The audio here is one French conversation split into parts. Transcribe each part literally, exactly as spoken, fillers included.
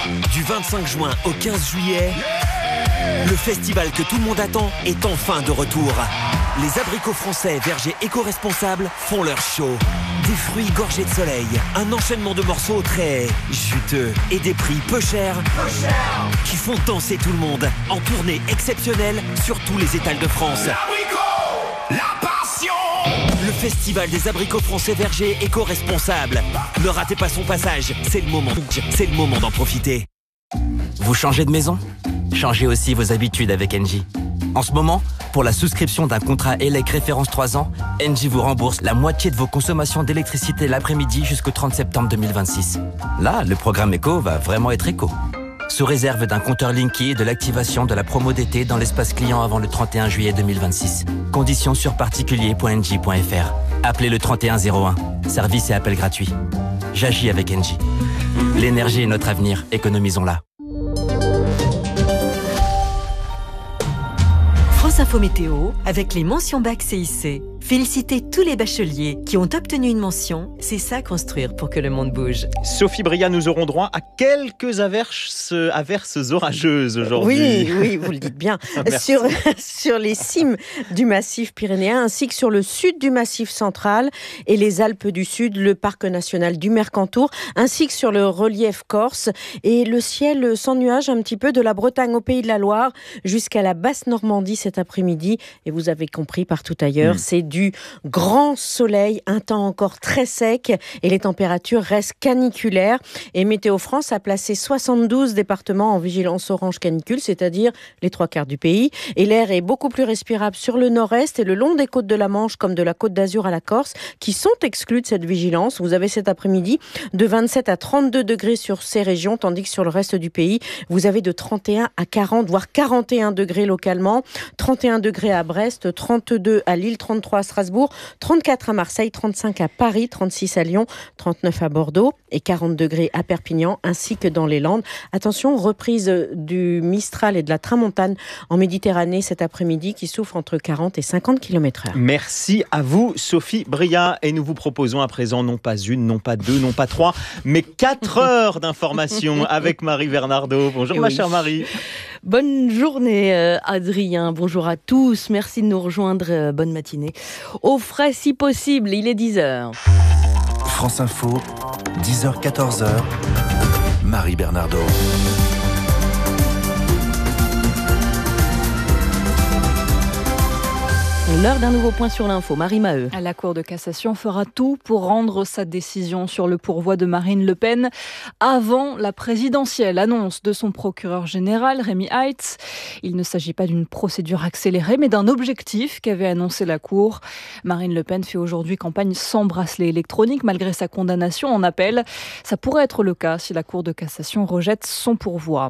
Du vingt-cinq juin au quinze juillet, le festival que tout le monde attend est enfin de retour. Les abricots français vergers éco-responsables font leur show. Des fruits gorgés de soleil, un enchaînement de morceaux très juteux et des prix peu chers, peu chers qui font danser tout le monde en tournée exceptionnelle sur tous les étals de France. L'abricot, la passion. Le festival des abricots français vergers éco-responsables. Ne ratez pas son passage, c'est le moment, c'est le moment d'en profiter. Vous changez de maison ? Changez aussi vos habitudes avec Engie. En ce moment, pour la souscription d'un contrat E L E C référence trois ans, Engie vous rembourse la moitié de vos consommations d'électricité l'après-midi jusqu'au trente septembre deux mille vingt-six. Là, le programme éco va vraiment être éco. Sous réserve d'un compteur Linky et de l'activation de la promo d'été dans l'espace client avant le trente et un juillet deux mille vingt-six. Conditions sur particulier point engie point f r. Appelez le trente et un zéro un. Service et appel gratuit. J'agis avec Engie. L'énergie est notre avenir, économisons-la. France Info Météo avec les mentions bac C I C. Félicitez tous les bacheliers qui ont obtenu une mention. C'est ça construire pour que le monde bouge. Sophie Bria, nous aurons droit à quelques averses, averses orageuses aujourd'hui. Oui, oui, vous le dites bien. sur, sur les cimes du massif pyrénéen ainsi que sur le sud du massif central et les Alpes du Sud, le parc national du Mercantour, ainsi que sur le relief corse. Et le ciel sans nuages un petit peu de la Bretagne au Pays de la Loire jusqu'à la basse Normandie cet après-midi. Et vous avez compris, partout ailleurs, mmh. c'est du grand soleil, un temps encore très sec et les températures restent caniculaires. Et Météo France a placé soixante-douze départements en vigilance orange canicule, c'est-à-dire les trois quarts du pays. Et l'air est beaucoup plus respirable sur le nord-est et le long des côtes de la Manche, comme de la Côte d'Azur à la Corse, qui sont exclus de cette vigilance. Vous avez cet après-midi de vingt-sept à trente-deux degrés sur ces régions, tandis que sur le reste du pays, vous avez de trente et un à quarante, voire quarante et un degrés localement. trente et un degrés à Brest, trente-deux à Lille, trente-trois à Strasbourg, trente-quatre à Marseille, trente-cinq à Paris, trente-six à Lyon, trente-neuf à Bordeaux et quarante degrés à Perpignan ainsi que dans les Landes. Attention, reprise du Mistral et de la Tramontane en Méditerranée cet après-midi qui souffle entre quarante et cinquante kilomètres heure. Merci à vous Sophie Bria et nous vous proposons à présent non pas une, non pas deux, non pas trois, mais quatre heures d'information avec Marie Bernardo. Bonjour et ma oui. chère Marie. Bonne journée euh, Adrien, bonjour à tous, merci de nous rejoindre, euh, bonne matinée. Au frais si possible, il est dix heures. France Info, dix heures quatorze heures, Marie Bernardo. L'heure d'un nouveau point sur l'info. Marie Maheu. La Cour de cassation fera tout pour rendre sa décision sur le pourvoi de Marine Le Pen avant la présidentielle. Annonce de son procureur général, Rémi Heitz. Il ne s'agit pas d'une procédure accélérée, mais d'un objectif qu'avait annoncé la Cour. Marine Le Pen fait aujourd'hui campagne sans bracelet électronique, malgré sa condamnation en appel. Ça pourrait être le cas si la Cour de cassation rejette son pourvoi.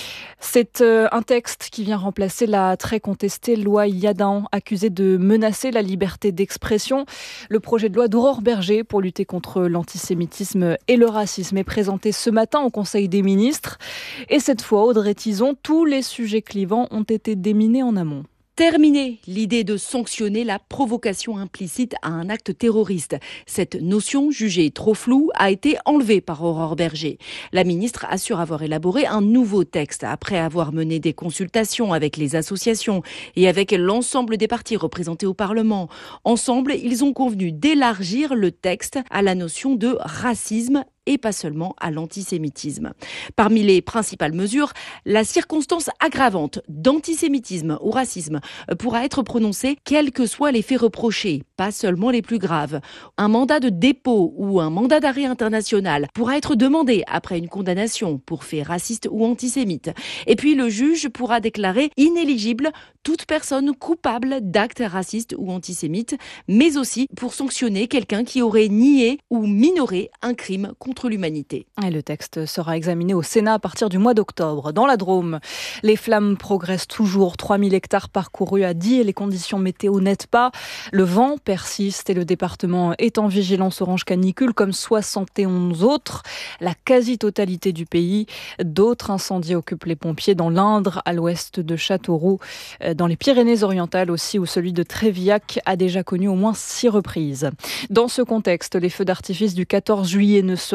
C'est un texte qui vient remplacer la très contestée loi Yadan, accusée de menacer la liberté d'expression. Le projet de loi d'Aurore Bergé pour lutter contre l'antisémitisme et le racisme est présenté ce matin au Conseil des ministres. Et cette fois, Audrey Tizon, tous les sujets clivants ont été déminés en amont. Terminer l'idée de sanctionner la provocation implicite à un acte terroriste. Cette notion, jugée trop floue, a été enlevée par Aurore Bergé. La ministre assure avoir élaboré un nouveau texte après avoir mené des consultations avec les associations et avec l'ensemble des partis représentés au Parlement. Ensemble, ils ont convenu d'élargir le texte à la notion de racisme et pas seulement à l'antisémitisme. Parmi les principales mesures, la circonstance aggravante d'antisémitisme ou racisme pourra être prononcée quels que soient les faits reprochés, pas seulement les plus graves. Un mandat de dépôt ou un mandat d'arrêt international pourra être demandé après une condamnation pour faits racistes ou antisémites. Et puis le juge pourra déclarer inéligible toute personne coupable d'actes racistes ou antisémites, mais aussi pour sanctionner quelqu'un qui aurait nié ou minoré un crime contre l'humanité. Et le texte sera examiné au Sénat à partir du mois d'octobre. Dans la Drôme, les flammes progressent toujours. trois mille hectares parcourus à Die et les conditions météo n'aident pas. Le vent persiste et le département est en vigilance orange canicule comme soixante et onze autres. La quasi-totalité du pays. D'autres incendies occupent les pompiers dans l'Indre, à l'ouest de Châteauroux, dans les Pyrénées-Orientales aussi, où celui de Trévillac a déjà connu au moins six reprises. Dans ce contexte, les feux d'artifice du quatorze juillet ne seront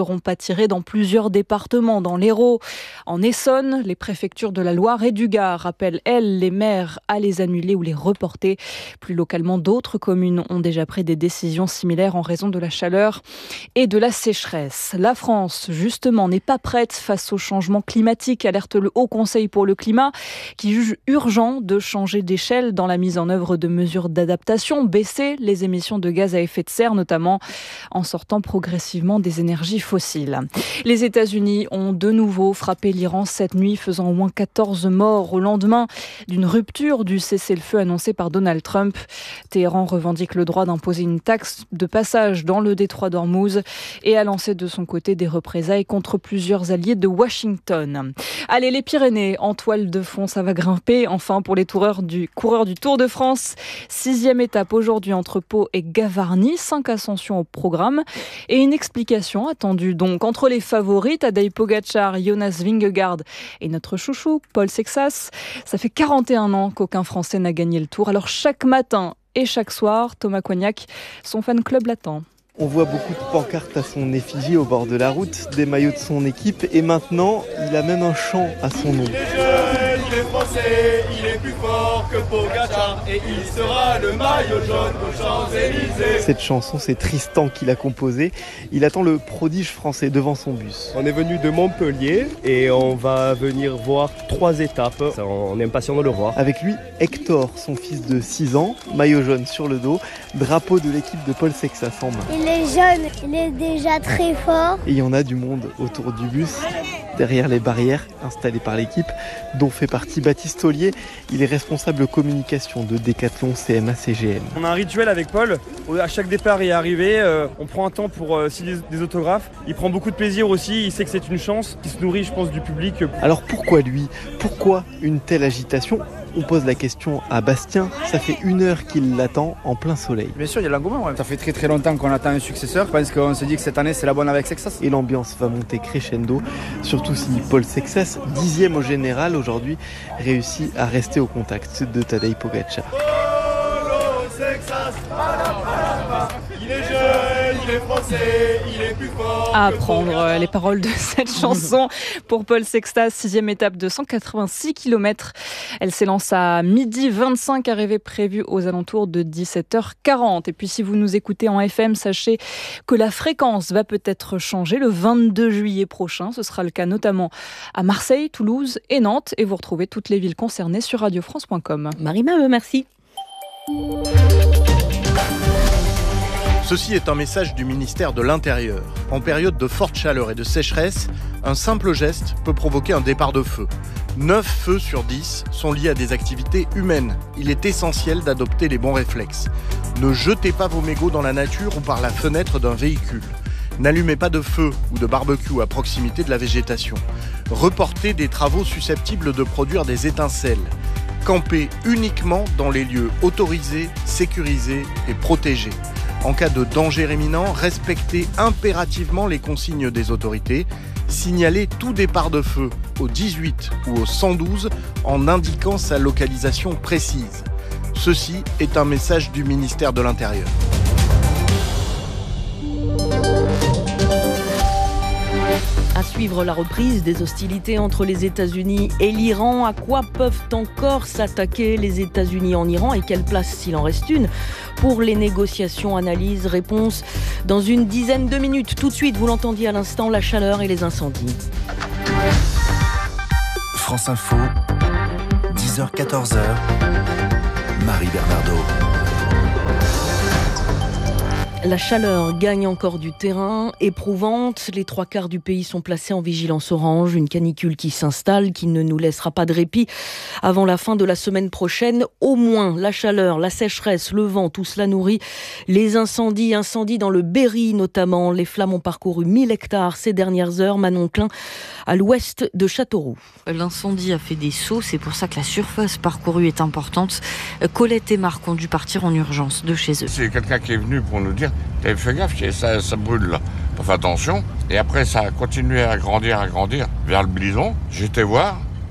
seront pâtirées dans plusieurs départements, dans l'Hérault, en Essonne. Les préfectures de la Loire et du Gard rappellent, elles, les maires à les annuler ou les reporter. Plus localement, d'autres communes ont déjà pris des décisions similaires en raison de la chaleur et de la sécheresse. La France, justement, n'est pas prête face au changement climatique, alerte le Haut Conseil pour le climat, qui juge urgent de changer d'échelle dans la mise en œuvre de mesures d'adaptation, baisser les émissions de gaz à effet de serre, notamment en sortant progressivement des énergies fossiles. Les États-Unis ont de nouveau frappé l'Iran cette nuit, faisant au moins quatorze morts au lendemain d'une rupture du cessez-le-feu annoncé par Donald Trump. Téhéran revendique le droit d'imposer une taxe de passage dans le détroit d'Ormuz et a lancé de son côté des représailles contre plusieurs alliés de Washington. Allez, les Pyrénées en toile de fond, ça va grimper enfin pour les coureurs du, coureurs du Tour de France. Sixième étape aujourd'hui entre Pau et Gavarnie, cinq ascensions au programme et une explication attendue donc entre les favoris, Tadej Pogačar, Jonas Vingegaard et notre chouchou Paul Sexas. Ça fait quarante et un ans qu'aucun Français n'a gagné le Tour. Alors chaque matin et chaque soir, Thomas Coignac, son fan club l'attend. On voit beaucoup de pancartes à son effigie au bord de la route, des maillots de son équipe et maintenant, il a même un chant à son nom. Il est jeune, il est français, il est plus fort que Pogačar et il sera le maillot jaune aux Champs-Élysées. Cette chanson, c'est Tristan qui l'a composée. Il attend le prodige français devant son bus. On est venu de Montpellier et on va venir voir trois étapes. On est impatient de le voir. Avec lui, Hector, son fils de six ans, maillot jaune sur le dos, drapeau de l'équipe de Paul Sexas en main. Il est jeune, il est déjà très fort. Et il y en a du monde autour du bus, derrière les barrières installées par l'équipe, dont fait partie Baptiste Ollier. Il est responsable communication de Decathlon C M A C G M. On a un rituel avec Paul. À chaque départ et arrivée, euh, on prend un temps pour euh, signer des autographes. Il prend beaucoup de plaisir aussi. Il sait que c'est une chance. Il se nourrit, je pense, du public. Alors pourquoi lui ? Pourquoi une telle agitation ? On pose la question à Bastien, ça fait une heure qu'il l'attend en plein soleil. Bien sûr, il y a l'engouement, ouais. Ça fait très très longtemps qu'on attend un successeur. Je pense qu'on se dit que cette année c'est la bonne avec Sexas. Et l'ambiance va monter crescendo, surtout si Paul Sexas, dixième au général aujourd'hui, réussit à rester au contact de Tadej Pogačar. Il est jeune, il est français, il est plus fort. À apprendre les paroles de cette chanson pour Paul Sextas, sixième étape de cent quatre-vingt-six kilomètres. Elle s'élance à midi vingt-cinq, arrivée prévue aux alentours de dix-sept heures quarante. Et puis si vous nous écoutez en F M, sachez que la fréquence va peut-être changer le vingt-deux juillet prochain. Ce sera le cas notamment à Marseille, Toulouse et Nantes. Et vous retrouvez toutes les villes concernées sur radio france point com. Marie-Mame, merci. Ceci est un message du ministère de l'Intérieur. En période de forte chaleur et de sécheresse, un simple geste peut provoquer un départ de feu. neuf feux sur dix sont liés à des activités humaines. Il est essentiel d'adopter les bons réflexes. Ne jetez pas vos mégots dans la nature ou par la fenêtre d'un véhicule. N'allumez pas de feu ou de barbecue à proximité de la végétation. Reportez des travaux susceptibles de produire des étincelles. Campez uniquement dans les lieux autorisés, sécurisés et protégés. En cas de danger imminent, respectez impérativement les consignes des autorités. Signalez tout départ de feu au dix-huit ou au cent douze en indiquant sa localisation précise. Ceci est un message du ministère de l'Intérieur. À suivre la reprise des hostilités entre les États-Unis et l'Iran. À quoi peuvent encore s'attaquer les États-Unis en Iran et quelle place, s'il en reste une, pour les négociations? Analyse, réponse dans une dizaine de minutes. Tout de suite, vous l'entendiez à l'instant, la chaleur et les incendies. France Info, dix heures quatorze heures, Marie Bernardo. La chaleur gagne encore du terrain, éprouvante. Les trois quarts du pays sont placés en vigilance orange. Une canicule qui s'installe, qui ne nous laissera pas de répit avant la fin de la semaine prochaine. Au moins, la chaleur, la sécheresse, le vent, tout cela nourrit les incendies. Incendies dans le Berry notamment. Les flammes ont parcouru mille hectares ces dernières heures. Manon Klein, à l'ouest de Châteauroux. L'incendie a fait des sauts, c'est pour ça que la surface parcourue est importante. Colette et Marc ont dû partir en urgence de chez eux. C'est quelqu'un qui est venu pour nous dire t'avais fait gaffe, ça, ça brûle là. Faut faire attention. Et après, ça a continué à grandir, à grandir vers le Blison. J'étais voir.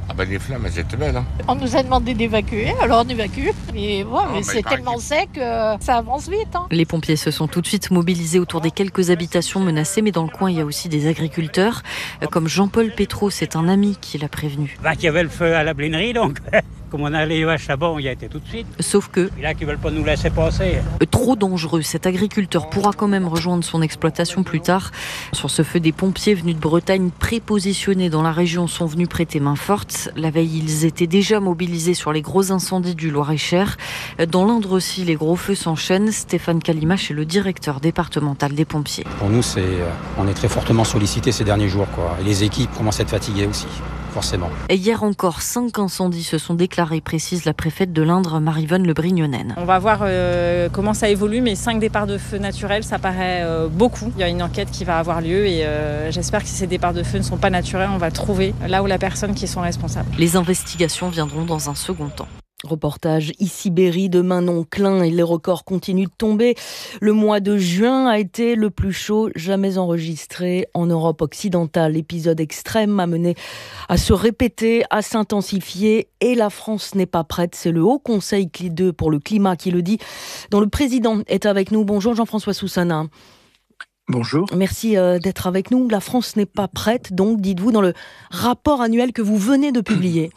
Ah ben les flammes, elles étaient belles. Hein. On nous a demandé d'évacuer, alors on évacue. Mais, ouais, Oh, mais mais c'est pareil. tellement sec que ça avance vite. Hein. Les pompiers se sont tout de suite mobilisés autour des quelques habitations menacées, mais dans le coin, il y a aussi des agriculteurs, comme Jean-Paul Pétro, c'est un ami qui l'a prévenu. Bah, qu'il y avait le feu à la blinerie, donc comme on allait à Chabon, il y a été tout de suite. Sauf que... Et là, qu'ils veulent pas nous laisser passer. Trop dangereux, cet agriculteur pourra quand même rejoindre son exploitation plus tard. Sur ce feu, des pompiers venus de Bretagne prépositionnés dans la région sont venus prêter main forte. La veille, ils étaient déjà mobilisés sur les gros incendies du Loir-et-Cher. Dans l'Indre aussi, les gros feux s'enchaînent. Stéphane Calimache est le directeur départemental des pompiers. Pour nous, c'est, on est très fortement sollicités ces derniers jours, quoi. Et les équipes commencent à être fatiguées aussi. Forcément. Et hier encore, cinq incendies se sont déclarés, précise la préfète de l'Indre, Maryvonne Le Brignonen. On va voir euh, comment ça évolue, mais cinq départs de feu naturels, ça paraît euh, beaucoup. Il y a une enquête qui va avoir lieu et euh, j'espère que si ces départs de feu ne sont pas naturels, on va trouver là où la personne qui sont responsables. Les investigations viendront dans un second temps. Reportage ici Berry de Manon Klein et les records continuent de tomber. Le mois de juin a été le plus chaud jamais enregistré en Europe occidentale. L'épisode extrême a mené à se répéter, à s'intensifier et la France n'est pas prête. C'est le Haut Conseil C L I deux pour le climat qui le dit, dont le président est avec nous. Bonjour Jean-François Soussanin. Bonjour. Merci d'être avec nous. La France n'est pas prête, donc dites-vous dans le rapport annuel que vous venez de publier.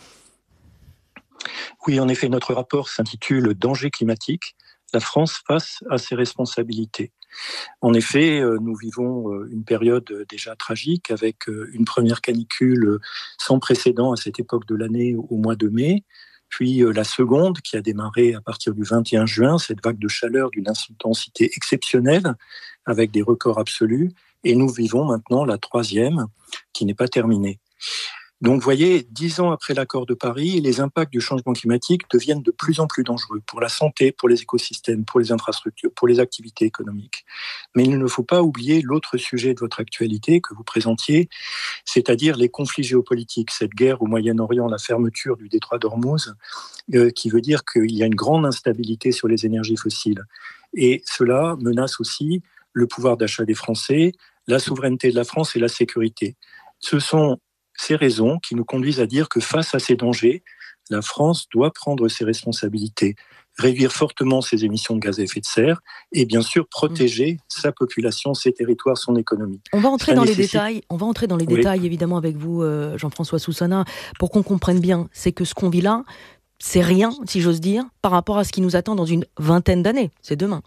Oui, en effet, notre rapport s'intitule « Danger climatique, la France face à ses responsabilités ». En effet, nous vivons une période déjà tragique avec une première canicule sans précédent à cette époque de l'année au mois de mai, puis la seconde qui a démarré à partir du vingt et un juin, cette vague de chaleur d'une intensité exceptionnelle avec des records absolus, et nous vivons maintenant la troisième qui n'est pas terminée. Donc, vous voyez, dix ans après l'accord de Paris, les impacts du changement climatique deviennent de plus en plus dangereux pour la santé, pour les écosystèmes, pour les infrastructures, pour les activités économiques. Mais il ne faut pas oublier l'autre sujet de votre actualité que vous présentiez, c'est-à-dire les conflits géopolitiques, cette guerre au Moyen-Orient, la fermeture du détroit d'Ormuz, euh, qui veut dire qu'il y a une grande instabilité sur les énergies fossiles. Et cela menace aussi le pouvoir d'achat des Français, la souveraineté de la France et la sécurité. Ce sont ces raisons qui nous conduisent à dire que face à ces dangers, la France doit prendre ses responsabilités, réduire fortement ses émissions de gaz à effet de serre et bien sûr protéger mmh. sa population, ses territoires, son économie. On va entrer Ça dans nécessite... les détails. On va entrer dans les oui. détails évidemment avec vous, euh, Jean-François Soussanin, pour qu'on comprenne bien. C'est que ce qu'on vit là, c'est rien, si j'ose dire, par rapport à ce qui nous attend dans une vingtaine d'années. C'est demain.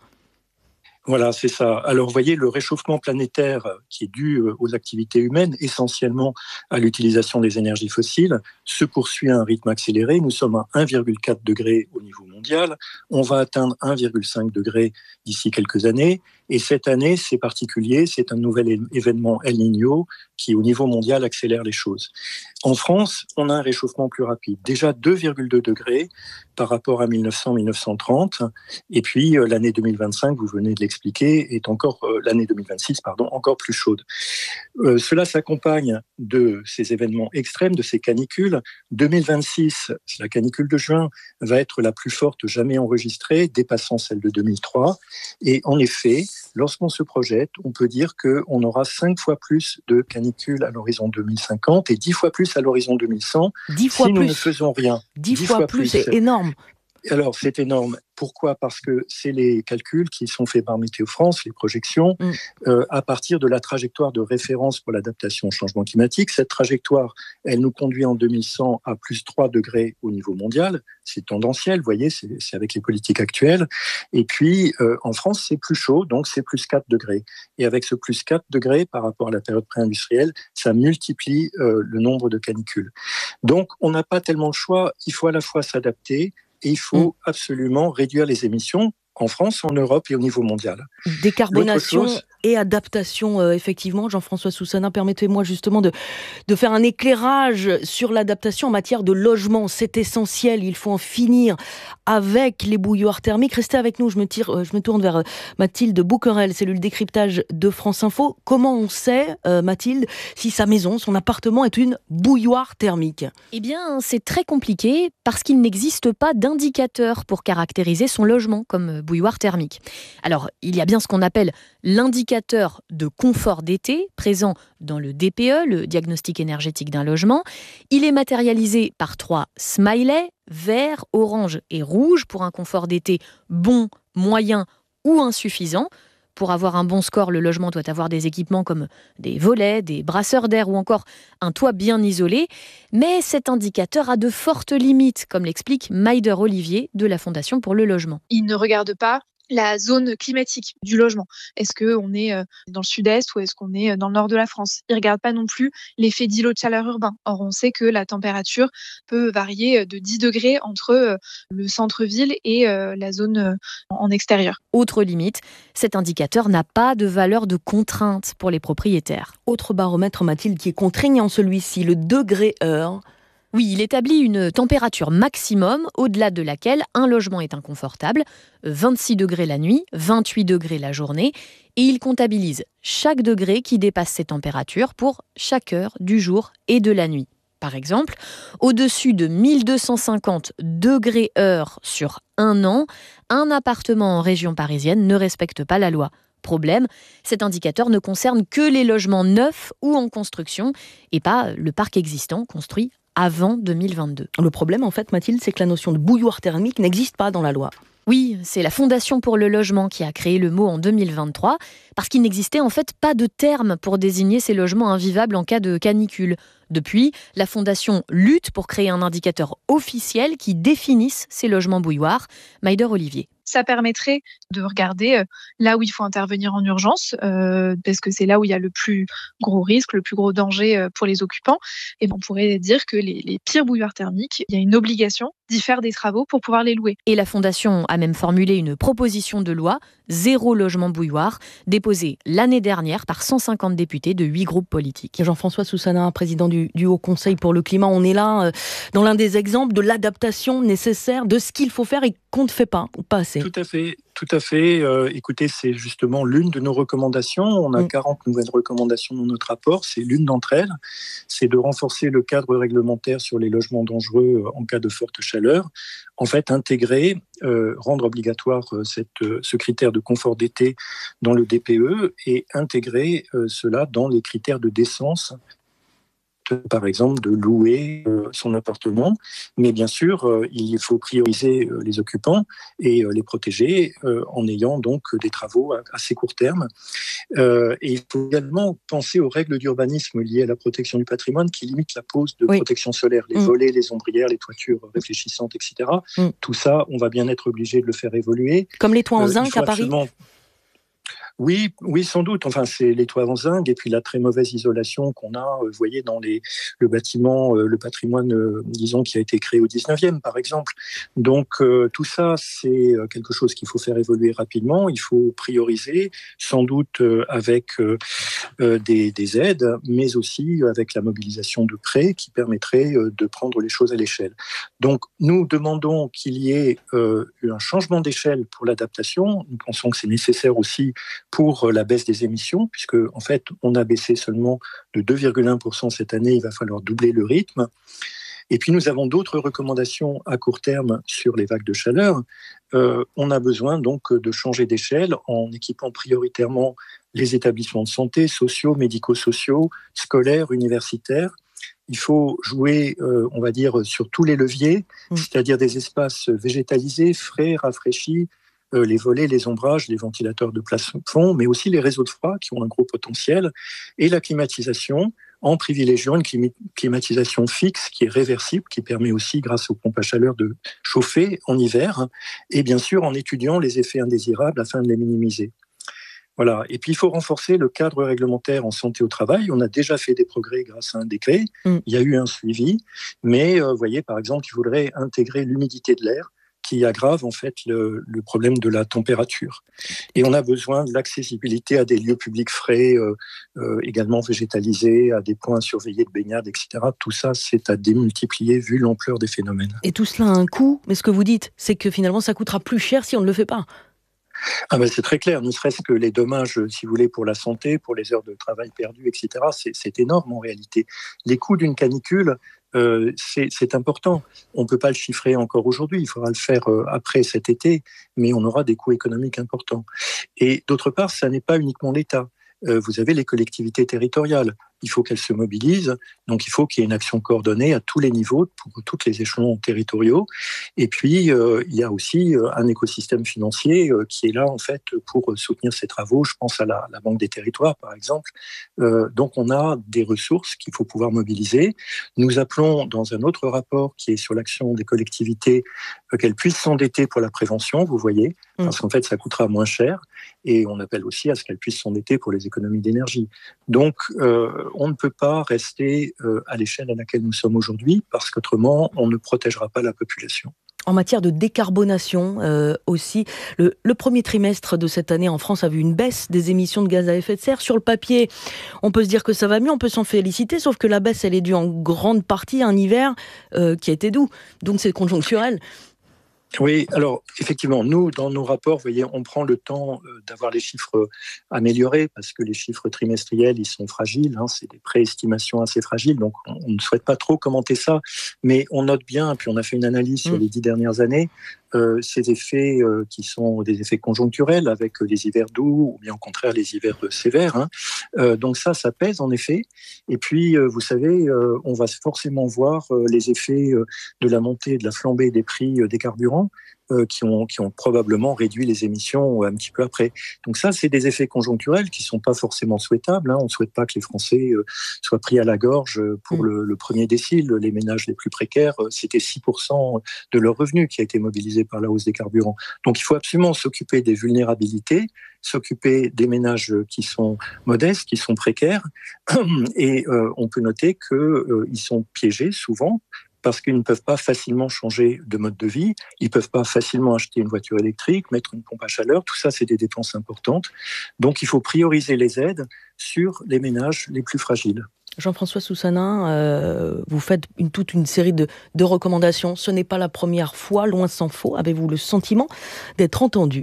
Voilà, c'est ça. Alors, vous voyez, le réchauffement planétaire qui est dû aux activités humaines, essentiellement à l'utilisation des énergies fossiles, se poursuit à un rythme accéléré. Nous sommes à un virgule quatre degré au niveau mondial. On va atteindre un virgule cinq degré d'ici quelques années. Et cette année, c'est particulier, c'est un nouvel événement El Niño qui, au niveau mondial, accélère les choses. En France, on a un réchauffement plus rapide. Déjà deux virgule deux degrés par rapport à mille neuf cents à mille neuf cent trente. Et puis, euh, l'année deux mille vingt-cinq, vous venez de l'expliquer, est encore, euh, l'année deux mille vingt-six, pardon, encore plus chaude. Euh, cela s'accompagne de ces événements extrêmes, de ces canicules. deux mille vingt-six, la canicule de juin, va être la plus forte jamais enregistrée, dépassant celle de deux mille trois. Et en effet, lorsqu'on se projette, on peut dire qu'on aura cinq fois plus de canicules à l'horizon deux mille cinquante et dix fois plus à l'horizon deux mille cent. dix fois si plus. nous ne faisons rien. dix fois, fois plus, c'est énorme. Alors, c'est énorme. Pourquoi ? Parce que c'est les calculs qui sont faits par Météo France, les projections, mmh. euh, à partir de la trajectoire de référence pour l'adaptation au changement climatique. Cette trajectoire, elle nous conduit en deux mille cent à plus trois degrés au niveau mondial. C'est tendanciel, vous voyez, c'est, c'est avec les politiques actuelles. Et puis, euh, en France, c'est plus chaud, donc c'est plus quatre degrés. Et avec ce plus quatre degrés par rapport à la période pré-industrielle, ça multiplie euh, le nombre de canicules. Donc, on n'a pas tellement le choix. Il faut à la fois s'adapter, et il faut mmh. absolument réduire les émissions en France, en Europe et au niveau mondial. Décarbonation et adaptation, euh, effectivement. Jean-François Soussanin, permettez-moi justement de, de faire un éclairage sur l'adaptation en matière de logement. C'est essentiel, il faut en finir avec les bouilloires thermiques. Restez avec nous, je me, tire, je me tourne vers Mathilde Bouquerel, cellule décryptage de France Info. Comment on sait, euh, Mathilde, si sa maison, son appartement est une bouilloire thermique ? Eh bien, c'est très compliqué parce qu'il n'existe pas d'indicateur pour caractériser son logement, comme bouilloire thermique. Alors, il y a bien ce qu'on appelle l'indicateur de confort d'été, présent dans le D P E, le diagnostic énergétique d'un logement. Il est matérialisé par trois smileys, vert, orange et rouge, pour un confort d'été bon, moyen ou insuffisant. Pour avoir un bon score, le logement doit avoir des équipements comme des volets, des brasseurs d'air ou encore un toit bien isolé. Mais cet indicateur a de fortes limites, comme l'explique Maïder Olivier de la Fondation pour le logement. Il ne regarde pas la zone climatique du logement. Est-ce qu'on est dans le sud-est ou est-ce qu'on est dans le nord de la France? Il ne regarde pas non plus l'effet d'îlot de chaleur urbain. Or, on sait que la température peut varier de dix degrés entre le centre-ville et la zone en extérieur. Autre limite, cet indicateur n'a pas de valeur de contrainte pour les propriétaires. Autre baromètre, Mathilde, qui est contraignant celui-ci, le degré heure. Oui, il établit une température maximum au-delà de laquelle un logement est inconfortable, vingt-six degrés la nuit, vingt-huit degrés la journée, et il comptabilise chaque degré qui dépasse ces températures pour chaque heure du jour et de la nuit. Par exemple, au-dessus de mille deux cent cinquante degrés heure sur un an, un appartement en région parisienne ne respecte pas la loi. Problème, cet indicateur ne concerne que les logements neufs ou en construction et pas le parc existant construit avant deux mille vingt-deux. Le problème, en fait, Mathilde, c'est que la notion de bouilloire thermique n'existe pas dans la loi. Oui, c'est la Fondation pour le logement qui a créé le mot en deux mille vingt-trois, parce qu'il n'existait en fait pas de terme pour désigner ces logements invivables en cas de canicule. Depuis, la Fondation lutte pour créer un indicateur officiel qui définisse ces logements bouilloires. Maïder Olivier. Ça permettrait de regarder là où il faut intervenir en urgence, euh, parce que c'est là où il y a le plus gros risque, le plus gros danger pour les occupants. Et on pourrait dire que les, les pires bouilloires thermiques, il y a une obligation d'y faire des travaux pour pouvoir les louer. Et la Fondation a même formulé une proposition de loi, zéro logement bouilloire, déposée l'année dernière par cent cinquante députés de huit groupes politiques. Jean-François Soussana, président du, du Haut Conseil pour le climat, on est là euh, dans l'un des exemples de l'adaptation nécessaire, de ce qu'il faut faire et qu'on ne fait pas, ou pas assez. Tout à fait. Tout à fait. Euh, écoutez, c'est justement l'une de nos recommandations. On a mmh. quarante nouvelles recommandations dans notre rapport. C'est l'une d'entre elles. C'est de renforcer le cadre réglementaire sur les logements dangereux en cas de forte chaleur. En fait, intégrer, euh, rendre obligatoire cette, ce critère de confort d'été dans le D P E et intégrer euh, cela dans les critères de décence, par exemple, de louer euh, son appartement. Mais bien sûr, euh, il faut prioriser euh, les occupants et euh, les protéger euh, en ayant donc des travaux à assez court terme. Euh, et il faut également penser aux règles d'urbanisme liées à la protection du patrimoine qui limitent la pose de oui. protection solaire, les mmh. volets, les ombrières, les toitures réfléchissantes, et cetera. Mmh. Tout ça, on va bien être obligé de le faire évoluer. Comme les toits en zinc euh, à Paris absolument... Oui, oui, sans doute. Enfin, c'est les toits en zinc et puis la très mauvaise isolation qu'on a, vous voyez, dans les, le bâtiment, le patrimoine, euh, disons, qui a été créé au dix-neuvième, par exemple. Donc, euh, tout ça, c'est quelque chose qu'il faut faire évoluer rapidement. Il faut prioriser, sans doute euh, avec euh, des, des aides, mais aussi avec la mobilisation de prêts qui permettraient euh, de prendre les choses à l'échelle. Donc, nous demandons qu'il y ait euh, un changement d'échelle pour l'adaptation. Nous pensons que c'est nécessaire aussi pour la baisse des émissions, puisque en fait, on a baissé seulement de deux virgule un pour cent cette année, il va falloir doubler le rythme. Et puis, nous avons d'autres recommandations à court terme sur les vagues de chaleur. Euh, on a besoin donc de changer d'échelle en équipant prioritairement les établissements de santé, sociaux, médico-sociaux, scolaires, universitaires. Il faut jouer, euh, on va dire, sur tous les leviers, mmh. c'est-à-dire des espaces végétalisés, frais, rafraîchis, Euh, les volets, les ombrages, les ventilateurs de plafond, mais aussi les réseaux de froid qui ont un gros potentiel, et la climatisation en privilégiant une clim- climatisation fixe qui est réversible, qui permet aussi, grâce aux pompes à chaleur, de chauffer en hiver, et bien sûr en étudiant les effets indésirables afin de les minimiser. Voilà. Et puis, il faut renforcer le cadre réglementaire en santé au travail. On a déjà fait des progrès grâce à un décret. Mmh. Il y a eu un suivi, mais euh, vous voyez, par exemple, il faudrait intégrer l'humidité de l'air, qui aggrave en fait le, le problème de la température. Et on a besoin de l'accessibilité à des lieux publics frais, euh, euh, également végétalisés, à des points surveillés de baignade, et cetera. Tout ça, c'est à démultiplier vu l'ampleur des phénomènes. Et tout cela a un coût, mais ce que vous dites, c'est que finalement, ça coûtera plus cher si on ne le fait pas. Ah ben c'est très clair, ne serait-ce que les dommages, si vous voulez, pour la santé, pour les heures de travail perdues, et cetera, c'est, c'est énorme en réalité. Les coûts d'une canicule euh, c'est, c'est important. On ne peut pas le chiffrer encore aujourd'hui, il faudra le faire euh, après cet été, mais on aura des coûts économiques importants. Et d'autre part, ça n'est pas uniquement l'État. Euh, vous avez les collectivités territoriales. Il faut qu'elles se mobilisent. Donc, il faut qu'il y ait une action coordonnée à tous les niveaux, pour tous les échelons territoriaux. Et puis, euh, il y a aussi euh, un écosystème financier euh, qui est là, en fait, pour soutenir ces travaux. Je pense à la, la Banque des Territoires, par exemple. Euh, donc, on a des ressources qu'il faut pouvoir mobiliser. Nous appelons, dans un autre rapport qui est sur l'action des collectivités, euh, qu'elles puissent s'endetter pour la prévention, vous voyez, mmh. parce qu'en fait, ça coûtera moins cher. Et on appelle aussi à ce qu'elles puissent s'endetter pour les économies d'énergie. Donc, euh, on ne peut pas rester euh, à l'échelle à laquelle nous sommes aujourd'hui, parce qu'autrement, on ne protégera pas la population. En matière de décarbonation euh, aussi, le, le premier trimestre de cette année en France a vu une baisse des émissions de gaz à effet de serre. Sur le papier, on peut se dire que ça va mieux, on peut s'en féliciter, sauf que la baisse, elle est due en grande partie à un hiver euh, qui a été doux. Donc c'est conjoncturel. Oui, alors effectivement, nous, dans nos rapports, vous voyez, on prend le temps d'avoir les chiffres améliorés parce que les chiffres trimestriels, ils sont fragiles, hein, c'est des préestimations assez fragiles, donc on, on ne souhaite pas trop commenter ça, mais on note bien, puis on a fait une analyse sur les dix dernières années, euh, ces effets euh, qui sont des effets conjoncturels avec les hivers doux ou bien au contraire les hivers sévères. Hein. Euh, donc ça, ça pèse en effet. Et puis, euh, vous savez, euh, on va forcément voir euh, les effets euh, de la montée, de la flambée des prix euh, des carburants. Qui ont, qui ont probablement réduit les émissions un petit peu après. Donc ça, c'est des effets conjoncturels qui ne sont pas forcément souhaitables. Hein. On ne souhaite pas que les Français euh, soient pris à la gorge pour mmh. le, le premier décile. Les ménages les plus précaires, c'était six pour cent de leur revenu qui a été mobilisé par la hausse des carburants. Donc il faut absolument s'occuper des vulnérabilités, s'occuper des ménages qui sont modestes, qui sont précaires. Et euh, on peut noter qu'ils euh, sont piégés souvent, parce qu'ils ne peuvent pas facilement changer de mode de vie, ils ne peuvent pas facilement acheter une voiture électrique, mettre une pompe à chaleur, tout ça c'est des dépenses importantes. Donc il faut prioriser les aides sur les ménages les plus fragiles. Jean-François Soussanin, euh, vous faites une, toute une série de, de recommandations. Ce n'est pas la première fois, loin s'en faut. Avez-vous le sentiment d'être entendu ?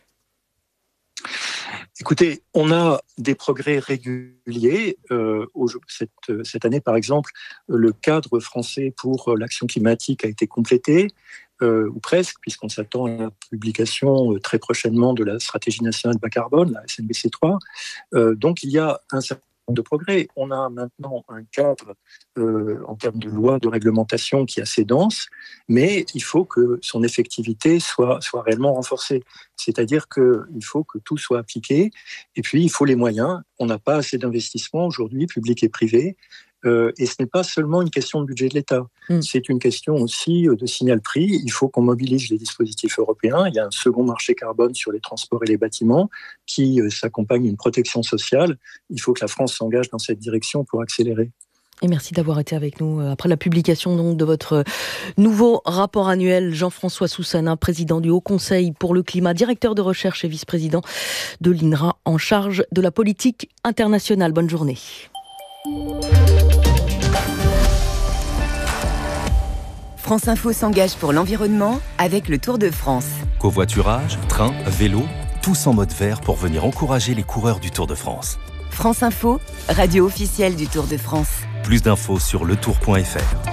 Écoutez, on a des progrès réguliers. Euh, cette, cette année, par exemple, le cadre français pour l'action climatique a été complété, euh, ou presque, puisqu'on s'attend à la publication euh, très prochainement de la stratégie nationale bas carbone, la S N B C trois. Euh, donc, il y a un certain de progrès. On a maintenant un cadre euh, en termes de loi, de réglementation qui est assez dense, mais il faut que son effectivité soit, soit réellement renforcée. C'est-à-dire qu'il faut que tout soit appliqué, et puis il faut les moyens. On n'a pas assez d'investissements aujourd'hui, publics et privés, euh, et ce n'est pas seulement une question de budget de l'État. Mmh. C'est une question aussi de signal prix. Il faut qu'on mobilise les dispositifs européens. Il y a un second marché carbone sur les transports et les bâtiments qui euh, s'accompagne d'une protection sociale. Il faut que la France s'engage dans cette direction pour accélérer. Et merci d'avoir été avec nous après la publication donc de votre nouveau rapport annuel. Jean-François Soussanin, président du Haut Conseil pour le climat, directeur de recherche et vice-président de l'I N R A en charge de la politique internationale. Bonne journée. France Info s'engage pour l'environnement avec le Tour de France. Covoiturage, train, vélo, tous en mode vert pour venir encourager les coureurs du Tour de France. France Info, radio officielle du Tour de France. Plus d'infos sur le tour point f r.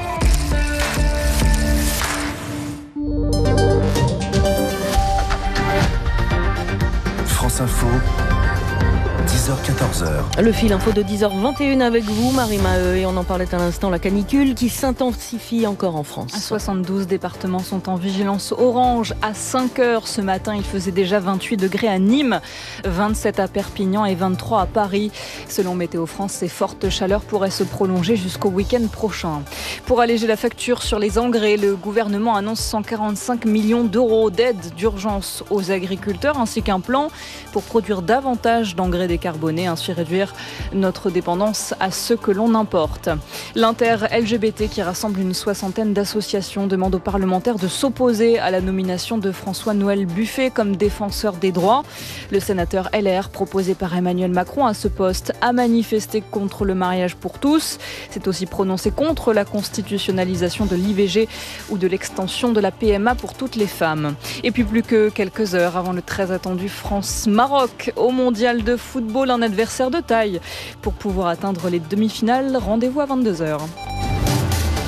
France Info, dix heures quatorze heures. Le fil info de dix heures vingt et une avec vous, Marie Maheu, et on en parlait à l'instant, la canicule qui s'intensifie encore en France. soixante-douze départements sont en vigilance orange. À cinq heures ce matin, il faisait déjà vingt-huit degrés à Nîmes, vingt-sept à Perpignan et vingt-trois à Paris. Selon Météo France, ces fortes chaleurs pourraient se prolonger jusqu'au week-end prochain. Pour alléger la facture sur les engrais, le gouvernement annonce cent quarante-cinq millions d'euros d'aide d'urgence aux agriculteurs, ainsi qu'un plan pour produire davantage d'engrais décarbonés, ainsi réduire notre dépendance à ceux que l'on importe. L'Inter-L G B T, qui rassemble une soixantaine d'associations, demande aux parlementaires de s'opposer à la nomination de François-Noël Buffet comme défenseur des droits. Le sénateur L R, proposé par Emmanuel Macron à ce poste, a manifesté contre le mariage pour tous. C'est aussi prononcé contre la constitutionnalisation de l'I V G ou de l'extension de la P M A pour toutes les femmes. Et puis plus que quelques heures avant le très attendu France-Maroc au mondial de football, un adversaire de taille. Pour pouvoir atteindre les demi-finales, rendez-vous à vingt-deux heures.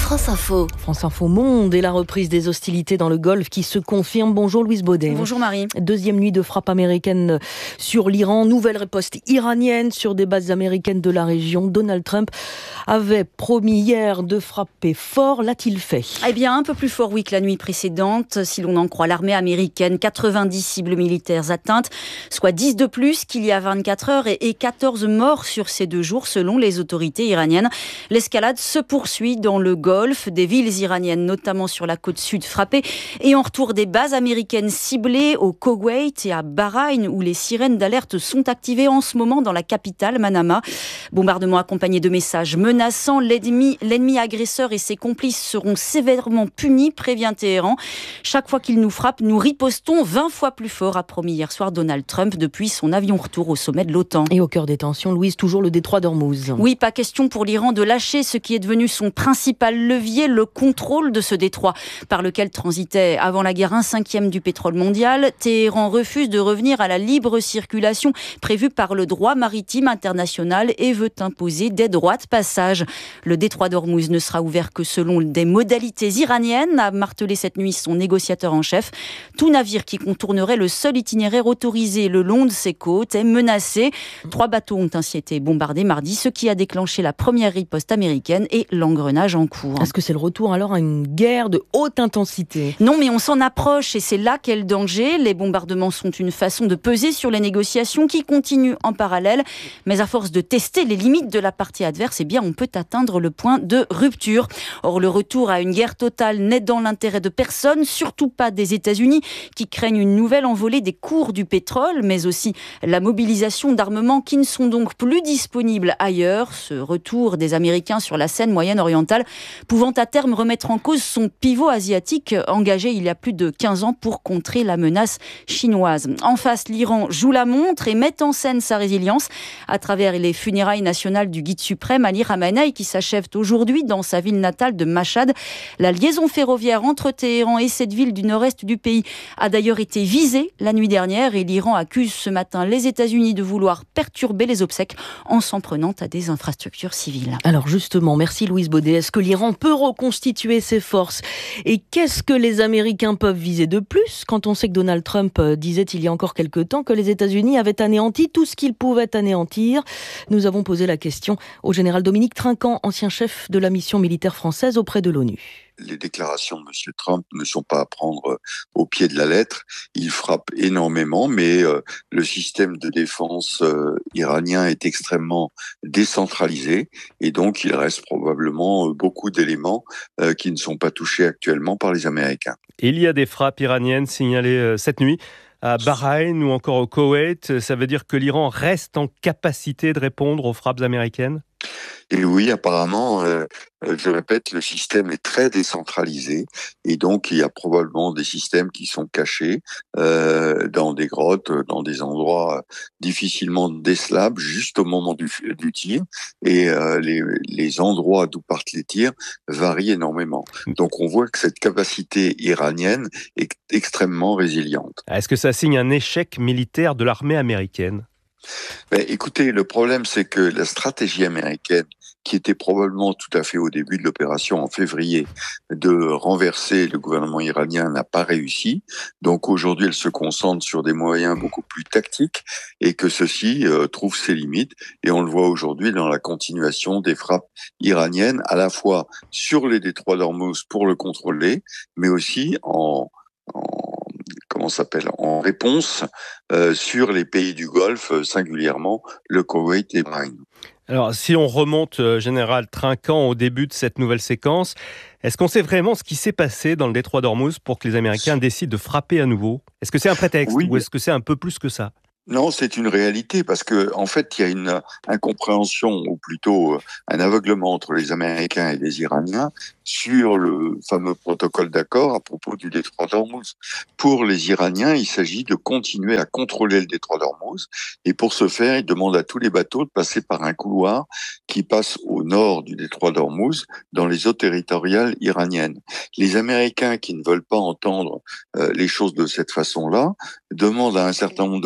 France Info. France Info Monde et la reprise des hostilités dans le Golfe qui se confirme. Bonjour Louise Baudet. Bonjour Marie. Deuxième nuit de frappe américaine sur l'Iran. Nouvelle riposte iranienne sur des bases américaines de la région. Donald Trump avait promis hier de frapper fort. L'a-t-il fait ? Eh bien, un peu plus fort, oui, que la nuit précédente. Si l'on en croit l'armée américaine, quatre-vingt-dix cibles militaires atteintes, soit dix de plus qu'il y a vingt-quatre heures et quatorze morts sur ces deux jours, selon les autorités iraniennes. L'escalade se poursuit dans le Golfe, des villes iraniennes, notamment sur la côte sud, frappées, et en retour des bases américaines ciblées au Koweït et à Bahreïn, où les sirènes d'alerte sont activées en ce moment dans la capitale, Manama. Bombardement accompagné de messages menaçants. L'ennemi, l'ennemi agresseur et ses complices seront sévèrement punis, prévient Téhéran. Chaque fois qu'il nous frappe, nous ripostons vingt fois plus fort, a promis hier soir Donald Trump depuis son avion retour au sommet de l'OTAN. Et au cœur des tensions, Louise, toujours le détroit d'Ormuz. Oui, pas question pour l'Iran de lâcher ce qui est devenu son principal levier, le contrôle de ce détroit par lequel transitait avant la guerre un cinquième du pétrole mondial. Téhéran refuse de revenir à la libre circulation prévue par le droit maritime international et veut imposer des droits de passage. Le détroit d'Ormuz ne sera ouvert que selon des modalités iraniennes, a martelé cette nuit son négociateur en chef. Tout navire qui contournerait le seul itinéraire autorisé le long de ses côtes est menacé. Trois bateaux ont ainsi été bombardés mardi, ce qui a déclenché la première riposte américaine et l'engrenage en cours. Est-ce que c'est le retour alors à une guerre de haute intensité ? Non, mais on s'en approche et c'est là qu'est le danger. Les bombardements sont une façon de peser sur les négociations qui continuent en parallèle. Mais à force de tester les limites de la partie adverse, eh bien, on peut atteindre le point de rupture. Or, le retour à une guerre totale n'est dans l'intérêt de personne, surtout pas des États-Unis, qui craignent une nouvelle envolée des cours du pétrole, mais aussi la mobilisation d'armements qui ne sont donc plus disponibles ailleurs. Ce retour des Américains sur la scène moyenne-orientale pouvant à terme remettre en cause son pivot asiatique engagé il y a plus de quinze ans pour contrer la menace chinoise. En face, l'Iran joue la montre et met en scène sa résilience à travers les funérailles nationales du guide suprême Ali Khamenei qui s'achèvent aujourd'hui dans sa ville natale de Mashhad. La liaison ferroviaire entre Téhéran et cette ville du nord-est du pays a d'ailleurs été visée la nuit dernière et l'Iran accuse ce matin les États-Unis de vouloir perturber les obsèques en s'en prenant à des infrastructures civiles. Alors justement, merci Louise Baudet. Est-ce que l'Iran peut reconstituer ses forces ? Et qu'est-ce que les Américains peuvent viser de plus quand on sait que Donald Trump disait il y a encore quelque temps que les États-Unis avaient anéanti tout ce qu'ils pouvaient anéantir ? Nous avons posé la question au général Dominique Trinquant, ancien chef de la mission militaire française auprès de l'ONU. Les déclarations de M. Trump ne sont pas à prendre au pied de la lettre. Il frappe énormément, mais euh, le système de défense euh, iranien est extrêmement décentralisé et donc il reste probablement beaucoup d'éléments euh, qui ne sont pas touchés actuellement par les Américains. Il y a des frappes iraniennes signalées euh, cette nuit à Bahreïn ou encore au Koweït. Ça veut dire que l'Iran reste en capacité de répondre aux frappes américaines ? Et oui, apparemment, euh, je répète, le système est très décentralisé et donc il y a probablement des systèmes qui sont cachés euh, dans des grottes, dans des endroits difficilement décelables juste au moment du, du tir et euh, les, les endroits d'où partent les tirs varient énormément. Donc on voit que cette capacité iranienne est extrêmement résiliente. Est-ce que ça signe un échec militaire de l'armée américaine ? Ben, écoutez, le problème, c'est que la stratégie américaine, qui était probablement tout à fait au début de l'opération en février, de renverser le gouvernement iranien, n'a pas réussi. Donc aujourd'hui, elle se concentre sur des moyens beaucoup plus tactiques et que ceci euh, trouve ses limites. Et on le voit aujourd'hui dans la continuation des frappes iraniennes, à la fois sur les détroits d'Ormuz pour le contrôler, mais aussi en... en comment s'appelle, en réponse euh, sur les pays du Golfe, euh, singulièrement le Koweït et Bahreïn. Alors, si on remonte, euh, Général Trinquant, au début de cette nouvelle séquence, est-ce qu'on sait vraiment ce qui s'est passé dans le détroit d'Ormuz pour que les Américains décident de frapper à nouveau ? Est-ce que c'est un prétexte oui, ou est-ce que c'est un peu plus que ça ? Non, c'est une réalité parce que en fait, il y a une incompréhension ou plutôt un aveuglement entre les Américains et les Iraniens sur le fameux protocole d'accord à propos du détroit d'Ormuz. Pour les Iraniens, il s'agit de continuer à contrôler le détroit d'Ormuz et pour ce faire, ils demandent à tous les bateaux de passer par un couloir qui passe au nord du détroit d'Ormuz dans les eaux territoriales iraniennes. Les Américains qui ne veulent pas entendre euh, les choses de cette façon-là demandent à un certain nombre de bateaux de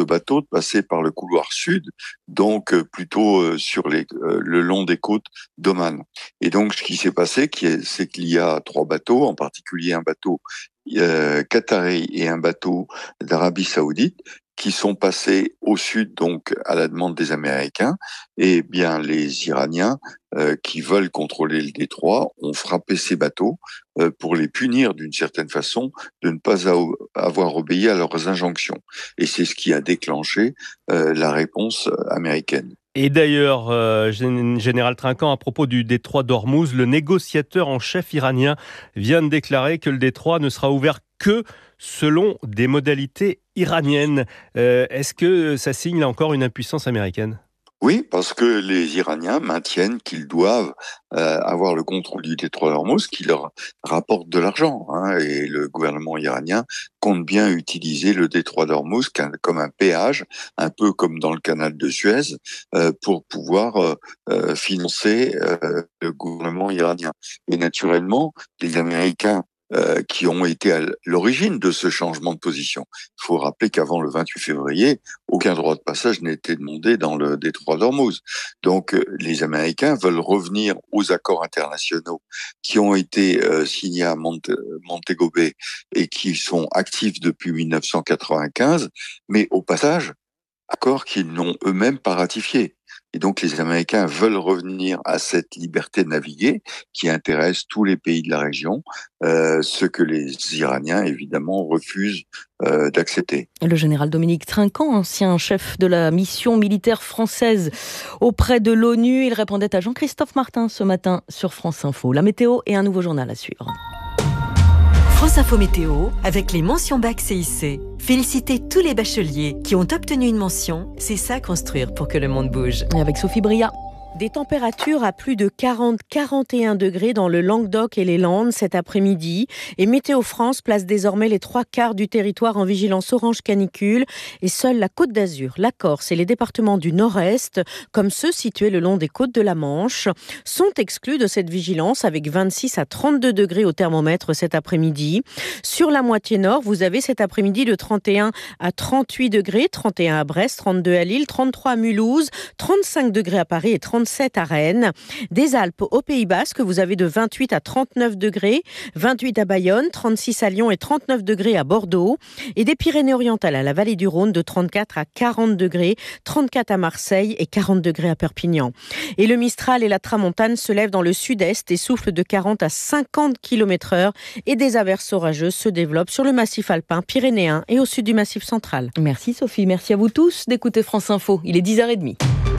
passer par le couloir sud, donc euh, plutôt euh, sur les, euh, le long des côtes d'Oman. Et donc, ce qui s'est passé, c'est qu'il y a trois bateaux, en particulier un bateau euh, qatari et un bateau d'Arabie Saoudite, qui sont passés au sud, donc à la demande des Américains, et bien les Iraniens euh, qui veulent contrôler le détroit ont frappé ces bateaux euh, pour les punir d'une certaine façon de ne pas avoir obéi à leurs injonctions. Et c'est ce qui a déclenché euh, la réponse américaine. Et d'ailleurs, euh, Général Trinquant, à propos du détroit d'Ormuz, le négociateur en chef iranien vient de déclarer que le détroit ne sera ouvert que selon des modalités iraniennes. Euh, est-ce que ça signe là encore une impuissance américaine ? Oui, parce que les Iraniens maintiennent qu'ils doivent euh, avoir le contrôle du détroit d'Ormuz, qui leur rapporte de l'argent. Hein, et le gouvernement iranien compte bien utiliser le détroit d'Ormuz comme un péage, un peu comme dans le canal de Suez, euh, pour pouvoir euh, euh, financer euh, le gouvernement iranien. Et naturellement, les Américains Euh, qui ont été à l'origine de ce changement de position. Il faut rappeler qu'avant le vingt-huit février, aucun droit de passage n'était demandé dans le détroit d'Ormuz. Donc, euh, les Américains veulent revenir aux accords internationaux qui ont été euh, signés à Monte- Montego Bay et qui sont actifs depuis dix-neuf cent quatre-vingt-quinze, mais au passage, accords qu'ils n'ont eux-mêmes pas ratifiés. Et donc, les Américains veulent revenir à cette liberté de naviguer qui intéresse tous les pays de la région, euh, ce que les Iraniens, évidemment, refusent euh, d'accepter. Le général Dominique Trinquant, ancien chef de la mission militaire française auprès de l'ONU, il répondait à Jean-Christophe Martin ce matin sur France Info. La météo et un nouveau journal à suivre. France Info Météo, avec les mentions bac C I C. Félicitez tous les bacheliers qui ont obtenu une mention. C'est ça construire pour que le monde bouge. Et avec Sophie Bria. Des températures à plus de quarante à quarante et un degrés dans le Languedoc et les Landes cet après-midi. Et Météo France place désormais les trois quarts du territoire en vigilance orange canicule. Et seule la Côte d'Azur, la Corse et les départements du Nord-Est, comme ceux situés le long des côtes de la Manche, sont exclus de cette vigilance avec vingt-six à trente-deux degrés au thermomètre cet après-midi. Sur la moitié nord, vous avez cet après-midi de trente et un à trente-huit degrés, trente et un à Brest, trente-deux à Lille, trente-trois à Mulhouse, trente-cinq degrés à Paris et trente-sept à Rennes. Des Alpes au Pays Basque, vous avez de vingt-huit à trente-neuf degrés, vingt-huit à Bayonne, trente-six à Lyon et trente-neuf degrés à Bordeaux. Et des Pyrénées-Orientales à la vallée du Rhône de trente-quatre à quarante degrés, trente-quatre à Marseille et quarante degrés à Perpignan. Et le Mistral et la Tramontane se lèvent dans le sud-est et soufflent de quarante à cinquante kilomètres heure et des averses orageuses se développent sur le massif alpin pyrénéen et au sud du massif central. Merci Sophie, merci à vous tous d'écouter France Info. Il est dix heures trente.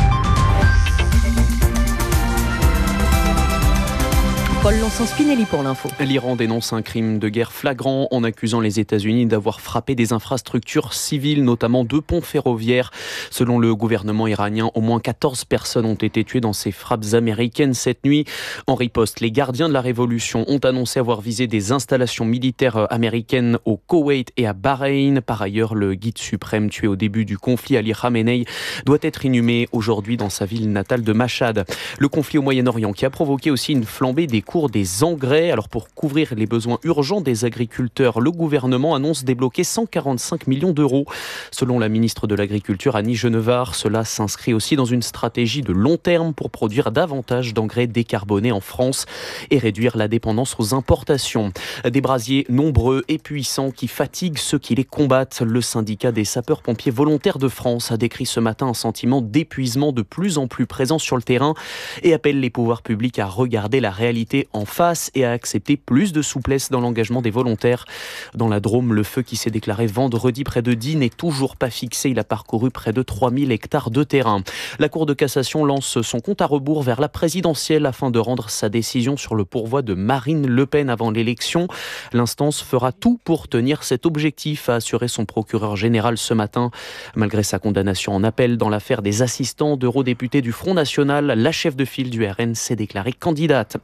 Paul Lançon-Spinelli pour l'info. L'Iran dénonce un crime de guerre flagrant en accusant les États-Unis d'avoir frappé des infrastructures civiles, notamment deux ponts ferroviaires. Selon le gouvernement iranien, au moins quatorze personnes ont été tuées dans ces frappes américaines cette nuit. En riposte, les gardiens de la Révolution ont annoncé avoir visé des installations militaires américaines au Koweït et à Bahreïn. Par ailleurs, le guide suprême tué au début du conflit, Ali Khamenei, doit être inhumé aujourd'hui dans sa ville natale de Machhad. Le conflit au Moyen-Orient qui a provoqué aussi une flambée des cours des engrais. Alors pour couvrir les besoins urgents des agriculteurs, le gouvernement annonce débloquer cent quarante-cinq millions d'euros. Selon la ministre de l'Agriculture, Annie Genevard, cela s'inscrit aussi dans une stratégie de long terme pour produire davantage d'engrais décarbonés en France et réduire la dépendance aux importations. Des brasiers nombreux et puissants qui fatiguent ceux qui les combattent. Le syndicat des sapeurs-pompiers volontaires de France a décrit ce matin un sentiment d'épuisement de plus en plus présent sur le terrain et appelle les pouvoirs publics à regarder la réalité en face et à accepter plus de souplesse dans l'engagement des volontaires. Dans la Drôme, le feu qui s'est déclaré vendredi près de Die n'est toujours pas fixé. Il a parcouru près de trois mille hectares de terrain. La Cour de cassation lance son compte à rebours vers la présidentielle afin de rendre sa décision sur le pourvoi de Marine Le Pen avant l'élection. L'instance fera tout pour tenir cet objectif, a assuré son procureur général ce matin. Malgré sa condamnation en appel dans l'affaire des assistants d'eurodéputés du Front National, la chef de file du R N s'est déclarée candidate. Et puis après le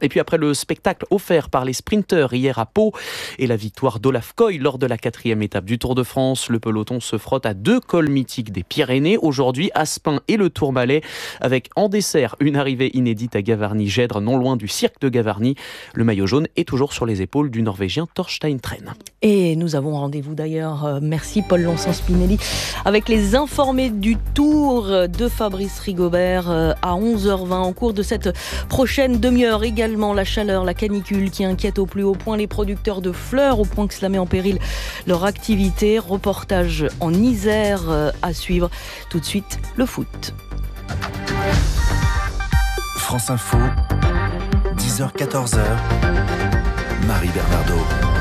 le spectacle offert par les sprinteurs hier à Pau et la victoire d'Olaf Koy lors de la quatrième étape du Tour de France. Le peloton se frotte à deux cols mythiques des Pyrénées. Aujourd'hui, Aspin et le Tourmalet, avec en dessert une arrivée inédite à Gavarnie-Gèdre, non loin du cirque de Gavarnie. Le maillot jaune est toujours sur les épaules du Norvégien Torstein Tren. Et nous avons rendez-vous d'ailleurs, euh, merci Paul Lançon-Spinelli, avec les informés du Tour de Fabrice Rigobert euh, à onze heures vingt. En cours de cette prochaine demi-heure également, la chaleur, la canicule qui inquiète au plus haut point les producteurs de fleurs, au point que cela met en péril leur activité. Reportage en Isère euh, à suivre. Tout de suite, le foot. France Info, dix heures quatorze heures, Marie Bernardo.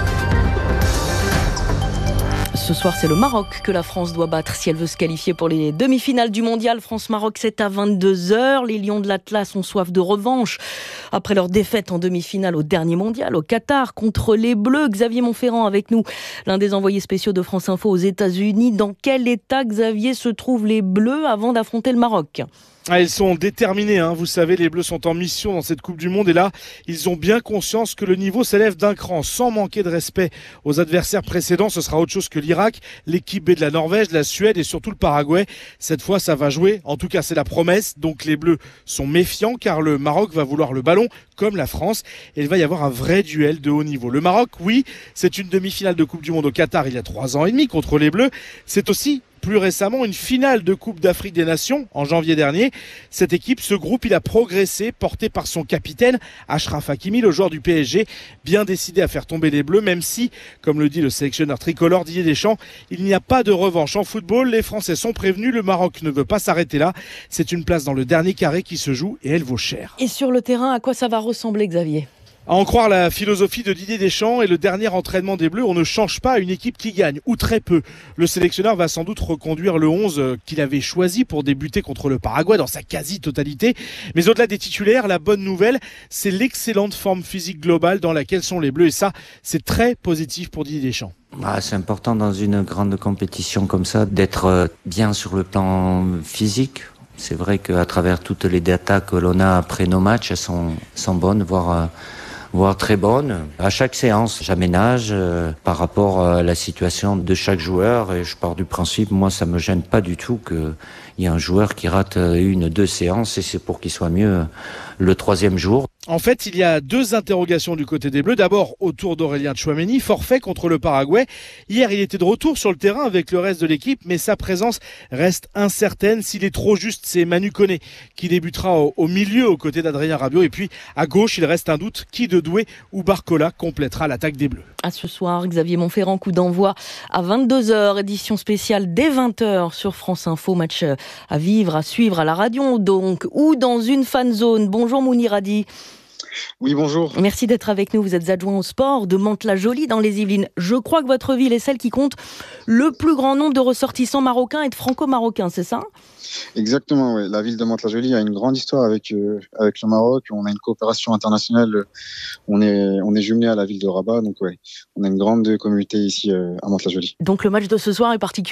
Ce soir, c'est le Maroc que la France doit battre si elle veut se qualifier pour les demi-finales du Mondial. France-Maroc, c'est à vingt-deux heures. Les Lions de l'Atlas ont soif de revanche après leur défaite en demi-finale au dernier Mondial, au Qatar, contre les Bleus. Xavier Montferrand avec nous, l'un des envoyés spéciaux de France Info aux États-Unis. Dans quel état, Xavier, se trouvent les Bleus avant d'affronter le Maroc ? Ah, ils sont déterminés, hein. Vous savez, les Bleus sont en mission dans cette Coupe du Monde et là, ils ont bien conscience que le niveau s'élève d'un cran. Sans manquer de respect aux adversaires précédents, ce sera autre chose que l'Irak, l'équipe B de la Norvège, la Suède et surtout le Paraguay. Cette fois, ça va jouer. En tout cas, c'est la promesse. Donc les Bleus sont méfiants car le Maroc va vouloir le ballon comme la France et il va y avoir un vrai duel de haut niveau. Le Maroc, oui, c'est une demi-finale de Coupe du Monde au Qatar il y a trois ans et demi contre les Bleus. C'est aussi plus récemment une finale de Coupe d'Afrique des Nations en janvier dernier. Cette équipe, ce groupe, il a progressé, porté par son capitaine Achraf Hakimi, le joueur du P S G, bien décidé à faire tomber les Bleus, même si, comme le dit le sélectionneur tricolore Didier Deschamps, il n'y a pas de revanche en football. Les Français sont prévenus, le Maroc ne veut pas s'arrêter là. C'est une place dans le dernier carré qui se joue et elle vaut cher. Et sur le terrain, à quoi ça va ressembler, Xavier ? À en croire la philosophie de Didier Deschamps et le dernier entraînement des Bleus, on ne change pas une équipe qui gagne, ou très peu. Le sélectionneur va sans doute reconduire le onze qu'il avait choisi pour débuter contre le Paraguay dans sa quasi-totalité. Mais au-delà des titulaires, la bonne nouvelle, c'est l'excellente forme physique globale dans laquelle sont les Bleus. Et ça, c'est très positif pour Didier Deschamps. Ah, c'est important dans une grande compétition comme ça d'être bien sur le plan physique. C'est vrai qu'à travers toutes les datas que l'on a après nos matchs, elles sont, sont bonnes, voire... voire très bonne. À chaque séance, j'aménage euh, par rapport à la situation de chaque joueur et je pars du principe, moi ça me gêne pas du tout qu'il y ait un joueur qui rate une, deux séances et c'est pour qu'il soit mieux le troisième jour. En fait, il y a deux interrogations du côté des Bleus. D'abord, autour d'Aurélien Tchouaméni, forfait contre le Paraguay. Hier, il était de retour sur le terrain avec le reste de l'équipe, mais sa présence reste incertaine. S'il est trop juste, c'est Manu Koné qui débutera au, au milieu aux côtés d'Adrien Rabiot. Et puis, à gauche, il reste un doute. Qui de Doué ou Barcola complétera l'attaque des Bleus. À ce soir, Xavier Montferrand, coup d'envoi à vingt-deux heures, édition spéciale dès vingt heures sur France Info. Match à vivre, à suivre à la radio donc, ou dans une fan zone. Bonjour Mounir Hadi. Oui, bonjour. Merci d'être avec nous. Vous êtes adjoint au sport de Mantes-la-Jolie dans les Yvelines. Je crois que votre ville est celle qui compte le plus grand nombre de ressortissants marocains et de franco-marocains, c'est ça ? Exactement, oui. La ville de Mantes-la-Jolie a une grande histoire avec, euh, avec le Maroc. On a une coopération internationale. On est, on est jumelé à la ville de Rabat. Donc, ouais, on a une grande communauté ici euh, à Mantes-la-Jolie. Donc, le match de ce soir est particulier ?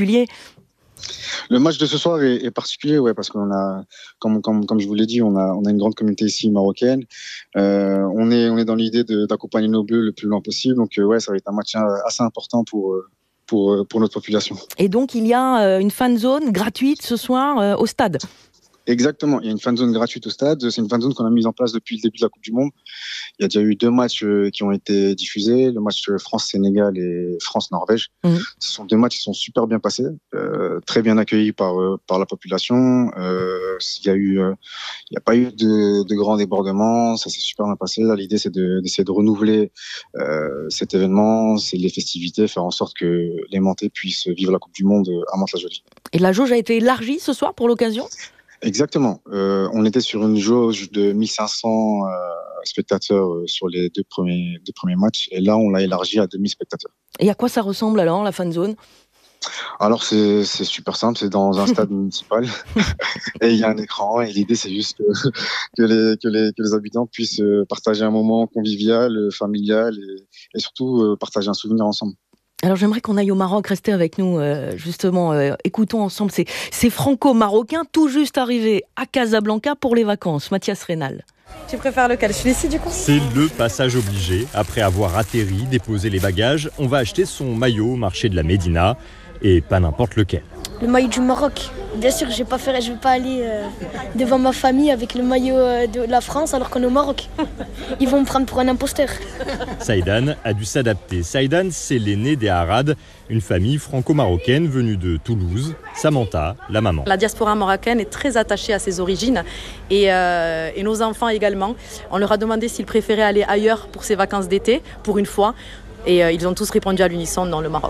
Le match de ce soir est, est particulier, ouais, parce qu'on a, comme, comme, comme je vous l'ai dit, on a, on a une grande communauté ici marocaine. Euh, on est, on est dans l'idée de, d'accompagner nos Bleus le plus loin possible. Donc, euh, ouais, ça va être un match assez important pour, pour, pour notre population. Et donc, il y a une fan zone gratuite ce soir euh, au stade. Exactement, il y a une fan zone gratuite au stade. C'est une fan zone qu'on a mise en place depuis le début de la Coupe du Monde. Il y a déjà eu deux matchs qui ont été diffusés, le match France-Sénégal et France-Norvège. Mmh. Ce sont deux matchs qui sont super bien passés, euh, très bien accueillis par euh, par la population. Euh, il y a eu, euh, il n'y a pas eu de, de grands débordements, ça s'est super bien passé. Là, l'idée c'est de, d'essayer de renouveler euh, cet événement, c'est les festivités, faire en sorte que les Mantais puissent vivre la Coupe du Monde à Mantes-la-Jolie. Et la jauge a été élargie ce soir pour l'occasion ? Exactement. Euh, on était sur une jauge de mille cinq cents euh, spectateurs sur les deux premiers, deux premiers matchs. Et là, on l'a élargi à deux mille spectateurs. Et à quoi ça ressemble alors, la fan zone ? Alors, c'est, c'est super simple. C'est dans un stade municipal. Et il y a un écran. Et l'idée, c'est juste que, que, les, que, les, que les habitants puissent partager un moment convivial, familial et, et surtout partager un souvenir ensemble. Alors j'aimerais qu'on aille au Maroc, restez avec nous euh, justement, euh, écoutons ensemble ces, ces franco-marocains tout juste arrivés à Casablanca pour les vacances. Mathias Rénal. Tu préfères lequel? Je suis ici du coup. C'est le passage obligé. Après avoir atterri, déposé les bagages, on va acheter son maillot au marché de la Médina et pas n'importe lequel. Le maillot du Maroc. Bien sûr, je ne vais, vais pas aller euh, devant ma famille avec le maillot euh, de la France alors qu'on est au Maroc. Ils vont me prendre pour un imposteur. Saïdan a dû s'adapter. Saïdan, c'est l'aîné des Harad, une famille franco-marocaine venue de Toulouse. Samantha, la maman. La diaspora marocaine est très attachée à ses origines et, euh, et nos enfants également. On leur a demandé s'ils préféraient aller ailleurs pour ces vacances d'été, pour une fois. Et euh, ils ont tous répondu à l'unisson dans le Maroc.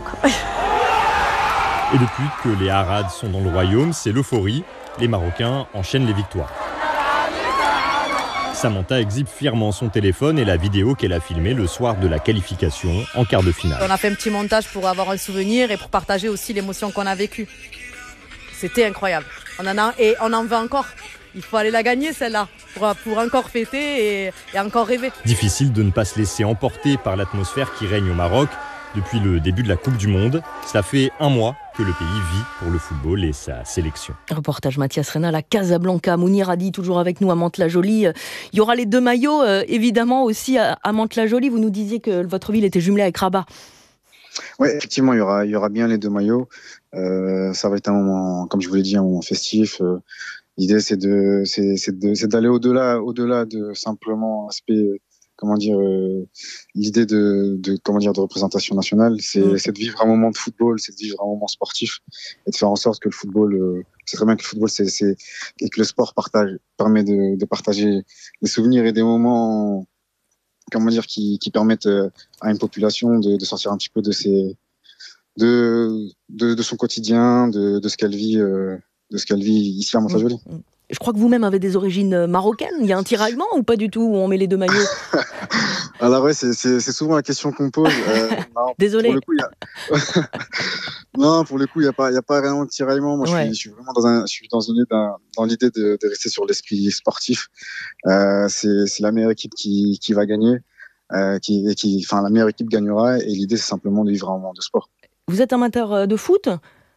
Et depuis que les Harad sont dans le royaume, c'est l'euphorie. Les Marocains enchaînent les victoires. Samantha exhibe fièrement son téléphone et la vidéo qu'elle a filmée le soir de la qualification en quart de finale. On a fait un petit montage pour avoir un souvenir et pour partager aussi l'émotion qu'on a vécue. C'était incroyable. On en a et on en veut encore. Il faut aller la gagner celle-là pour, pour encore fêter et, et encore rêver. Difficile de ne pas se laisser emporter par l'atmosphère qui règne au Maroc. Depuis le début de la Coupe du Monde, cela fait un mois que le pays vit pour le football et sa sélection. Reportage Mathias Rénal à Casablanca. Mounir Hadi toujours avec nous à Mantes-la-Jolie. Il y aura les deux maillots euh, évidemment aussi à, à Mantes-la-Jolie. Vous nous disiez que votre ville était jumelée avec Rabat. Oui, effectivement, il y aura, il y aura bien les deux maillots. Euh, ça va être un moment, comme je vous l'ai dit, un moment festif. Euh, l'idée, c'est de, c'est, c'est de, c'est d'aller au-delà, au-delà de simplement aspect. Comment dire, euh, l'idée de, de, comment dire, de représentation nationale, c'est, mmh. c'est de vivre un moment de football, c'est de vivre un moment sportif et de faire en sorte que le football, euh, c'est très bien que le football, c'est, c'est, et que le sport partage, permet de, de partager des souvenirs et des moments, comment dire, qui, qui permettent à une population de, de sortir un petit peu de ses, de, de, de son quotidien, de, de ce qu'elle vit, euh, de ce qu'elle vit ici à Mantes-la-Jolie. Mmh. Je crois que vous-même avez des origines marocaines. Il y a un tiraillement ou pas du tout où on met les deux maillots? Alors ouais, c'est, c'est, c'est souvent la question qu'on pose. Euh, non, Désolé. Pour le coup, y a... non, pour le coup, il n'y a pas, il y a pas réellement de tiraillement. Moi, ouais. je, suis, je suis vraiment dans un, je suis dans une dans, dans l'idée de, de rester sur l'esprit sportif. Euh, c'est, c'est la meilleure équipe qui, qui va gagner, euh, qui, qui, enfin la meilleure équipe gagnera. Et l'idée, c'est simplement de vivre un moment de sport. Vous êtes amateur de foot?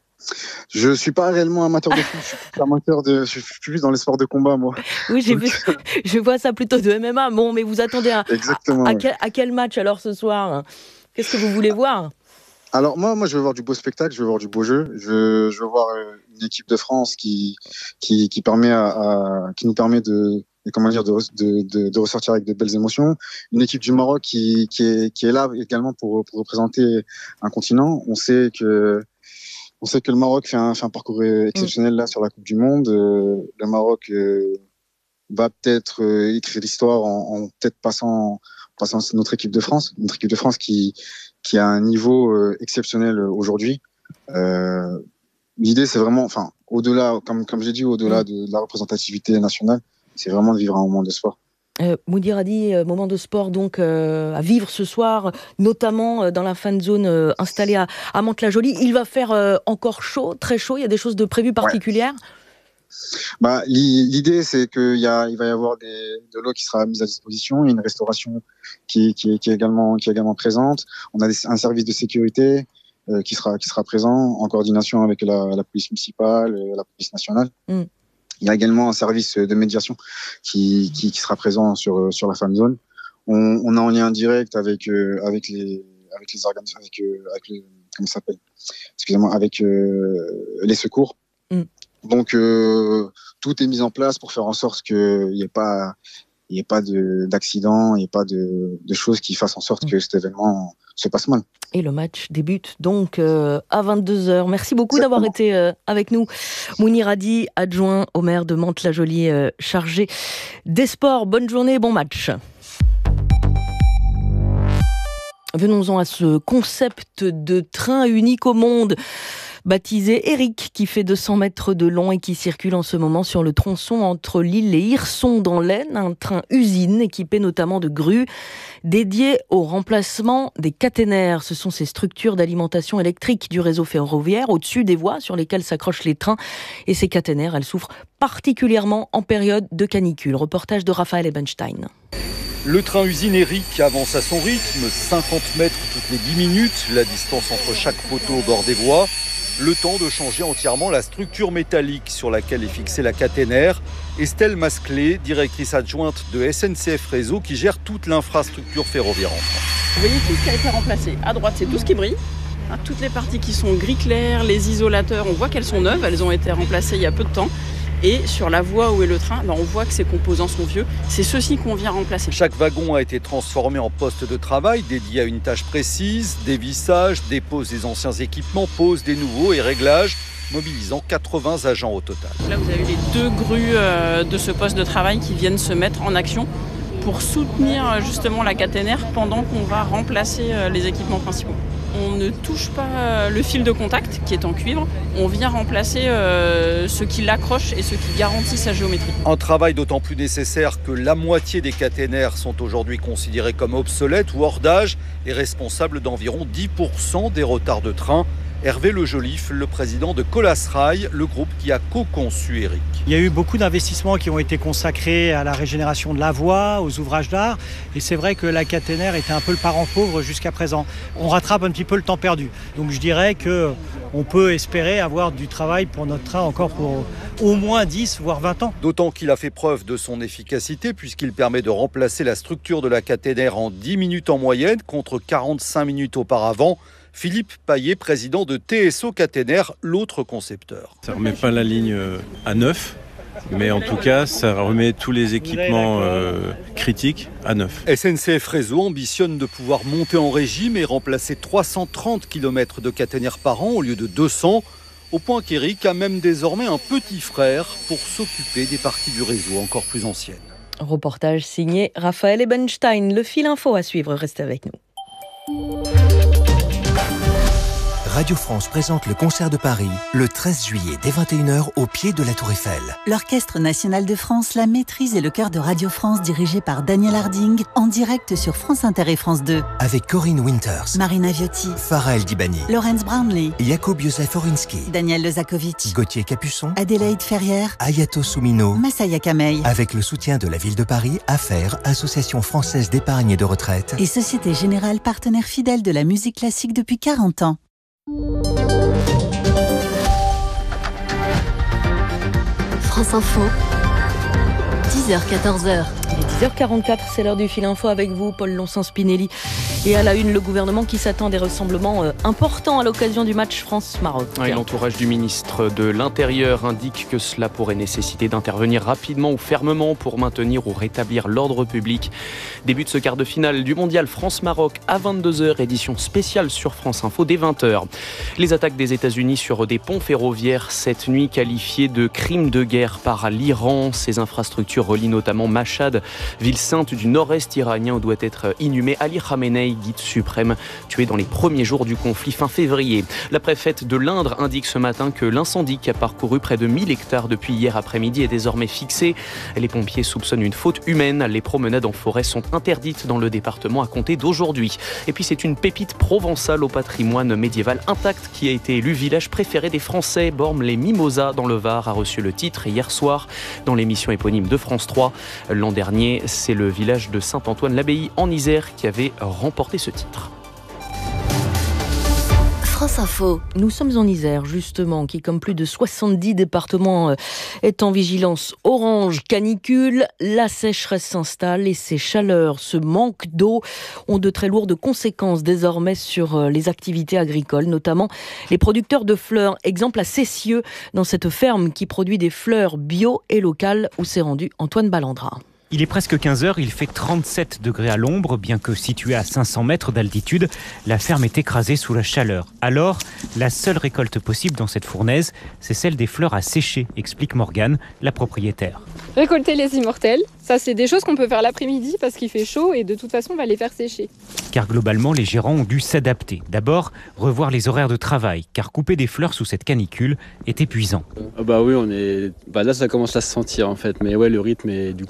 Je suis pas réellement amateur de foot, je suis plus amateur de, je suis plus dans les sports de combat, moi. Oui, j'ai vu, je vois ça plutôt de M M A. Bon, mais vous attendez à, Exactement, à, à, ouais. quel, à quel match alors ce soir? Qu'est-ce que vous voulez voir? Alors moi, moi, je veux voir du beau spectacle, je veux voir du beau jeu, je, je veux voir une équipe de France qui, qui, qui permet à, à qui nous permet de, comment dire, de, de, de, de ressortir avec de belles émotions. Une équipe du Maroc qui, qui est, qui est là également pour, pour représenter un continent. On sait que On sait que le Maroc fait un, fait un parcours exceptionnel là sur la Coupe du Monde. Euh, le Maroc euh, va peut-être euh, écrire l'histoire en, en peut-être passant, passant notre équipe de France, notre équipe de France qui, qui a un niveau euh, exceptionnel aujourd'hui. Euh, l'idée, c'est vraiment, enfin, au-delà, comme, comme j'ai dit, au-delà de, de la représentativité nationale, c'est vraiment de vivre un moment de sport. Euh, Mounir Hadi, euh, moment de sport donc euh, à vivre ce soir, notamment euh, dans la fan zone euh, installée à, à Mantes-la-Jolie. Il va faire euh, encore chaud, très chaud. Il y a des choses de prévues particulières? Ouais. Bah, l'idée, c'est qu'il y a, il va y avoir des, de l'eau qui sera mise à disposition. Il y a une restauration qui, qui, qui est également, qui est également présente. On a des, un service de sécurité euh, qui sera, qui sera présent en coordination avec la, la police municipale, la police nationale. Mm. Il y a également un service de médiation qui, qui, qui sera présent sur, sur la fan zone. On, on est en lien direct avec, euh, avec les, avec les organismes, avec, euh, avec les, comment ça s'appelle? Excusez-moi, avec euh, les secours. Mm. Donc, euh, tout est mis en place pour faire en sorte qu'il n'y ait pas, il n'y ait pas de, d'accident, il n'y ait pas de, de choses qui fassent en sorte que cet événement se passe mal. Et le match débute donc euh, à vingt-deux heures. Merci beaucoup Exactement. d'avoir été euh, avec nous. Mounir Hadi, adjoint au maire de Mantes-la-Jolie, euh, chargé des sports. Bonne journée, bon match. Venons-en à ce concept de train unique au monde, baptisé Eric, qui fait deux cents mètres de long et qui circule en ce moment sur le tronçon entre Lille et Hirson dans l'Aisne, un train usine équipé notamment de grues dédié au remplacement des caténaires. Ce sont ces structures d'alimentation électrique du réseau ferroviaire au-dessus des voies sur lesquelles s'accrochent les trains. Et ces caténaires, elles souffrent particulièrement en période de canicule. Reportage de Raphaël Ebenstein. Le train usine Eric avance à son rythme, cinquante mètres toutes les dix minutes, la distance entre chaque poteau au bord des voies. Le temps de changer entièrement la structure métallique sur laquelle est fixée la caténaire. Estelle Masclé, directrice adjointe de S N C F Réseau, qui gère toute l'infrastructure ferroviaire en France. Vous voyez tout ce qui a été remplacé. À droite, c'est tout ce qui brille. Toutes les parties qui sont gris clair, les isolateurs, on voit qu'elles sont neuves, elles ont été remplacées il y a peu de temps. Et sur la voie où est le train, ben on voit que ces composants sont vieux. C'est ceux-ci qu'on vient remplacer. Chaque wagon a été transformé en poste de travail dédié à une tâche précise. Dévissage, dépose des anciens équipements, pose des nouveaux et réglage, mobilisant quatre-vingts agents au total. Là, vous avez les deux grues de ce poste de travail qui viennent se mettre en action pour soutenir justement la caténaire pendant qu'on va remplacer les équipements principaux. On ne touche pas le fil de contact qui est en cuivre, on vient remplacer euh, ce qui l'accroche et ce qui garantit sa géométrie. Un travail d'autant plus nécessaire que la moitié des caténaires sont aujourd'hui considérés comme obsolètes ou hors d'âge et responsables d'environ dix pour cent des retards de train. Hervé Le Joliffe, le président de Colas Rail, le groupe qui a co-conçu Eric. Il y a eu beaucoup d'investissements qui ont été consacrés à la régénération de la voie, aux ouvrages d'art. Et c'est vrai que la caténaire était un peu le parent pauvre jusqu'à présent. On rattrape un petit peu le temps perdu. Donc je dirais qu'on peut espérer avoir du travail pour notre train encore pour au moins dix, voire vingt ans. D'autant qu'il a fait preuve de son efficacité puisqu'il permet de remplacer la structure de la caténaire en dix minutes en moyenne contre quarante-cinq minutes auparavant. Philippe Paillet, président de T S O Caténaire, l'autre concepteur. Ça ne remet pas la ligne à neuf, mais en tout cas, ça remet tous les équipements euh, critiques à neuf. S N C F Réseau ambitionne de pouvoir monter en régime et remplacer trois cent trente kilomètres de caténaire par an au lieu de deux cents, au point qu'Eric a même désormais un petit frère pour s'occuper des parties du réseau encore plus anciennes. Reportage signé Raphaël Ebenstein. Le fil info à suivre, restez avec nous. Radio France présente le concert de Paris le treize juillet dès vingt et une heures au pied de la Tour Eiffel. L'Orchestre National de France, la maîtrise et le chœur de Radio France dirigé par Daniel Harding en direct sur France Inter et France deux. Avec Corinne Winters, Marina Viotti, Farah El Dibani, Laurence Brownlee, Jacob Josef Orinsky, Daniel Lezakovic, Gauthier Capuçon, Adélaïde Ferrière, Ayato Soumino, Massaya Kamei. Avec le soutien de la ville de Paris, Affaires, Association française d'épargne et de retraite et Société Générale, partenaire fidèle de la musique classique depuis quarante ans. France Info, dix heures quatorze heures. Il est dix heures quarante-quatre, c'est l'heure du fil info avec vous, Paul Lonsin-Spinelli. Et à la une, le gouvernement qui s'attend à des rassemblements euh, importants à l'occasion du match France-Maroc. Ouais, l'entourage du ministre de l'Intérieur indique que cela pourrait nécessiter d'intervenir rapidement ou fermement pour maintenir ou rétablir l'ordre public. Début de ce quart de finale du mondial France-Maroc à vingt-deux heures, édition spéciale sur France Info dès vingt heures. Les attaques des États-Unis sur des ponts ferroviaires cette nuit qualifiées de crimes de guerre par l'Iran. Ces infrastructures relient notamment Mashhad, ville sainte du nord-est iranien où doit être inhumé Ali Khamenei, guide suprême, tué dans les premiers jours du conflit fin février. La préfète de l'Indre indique ce matin que l'incendie qui a parcouru près de mille hectares depuis hier après-midi est désormais fixé. Les pompiers soupçonnent une faute humaine. Les promenades en forêt sont interdites dans le département à compter d'aujourd'hui. Et puis c'est une pépite provençale au patrimoine médiéval intact qui a été élu village préféré des Français. Bormes-les-Mimosas dans le Var a reçu le titre hier soir dans l'émission éponyme de France trois. L'an dernier, c'est le village de Saint-Antoine-l'Abbaye en Isère qui avait remporté ce titre. France Info. Nous sommes en Isère, justement, qui, comme plus de soixante-dix départements, est en vigilance orange canicule. La sécheresse s'installe et ces chaleurs, ce manque d'eau ont de très lourdes conséquences désormais sur les activités agricoles, notamment les producteurs de fleurs. Exemple à Cessieux, dans cette ferme qui produit des fleurs bio et locales, où s'est rendu Antoine Ballandra. Il est presque quinze heures, il fait trente-sept degrés à l'ombre, bien que située à cinq cents mètres d'altitude, la ferme est écrasée sous la chaleur. Alors, la seule récolte possible dans cette fournaise, c'est celle des fleurs à sécher, explique Morgane, la propriétaire. Récolter les immortelles, ça c'est des choses qu'on peut faire l'après-midi parce qu'il fait chaud et de toute façon on va les faire sécher. Car globalement, les gérants ont dû s'adapter. D'abord, revoir les horaires de travail, car couper des fleurs sous cette canicule est épuisant. Ah bah oui, on est... bah là ça commence à se sentir en fait, mais ouais, le rythme est, du coup est différent.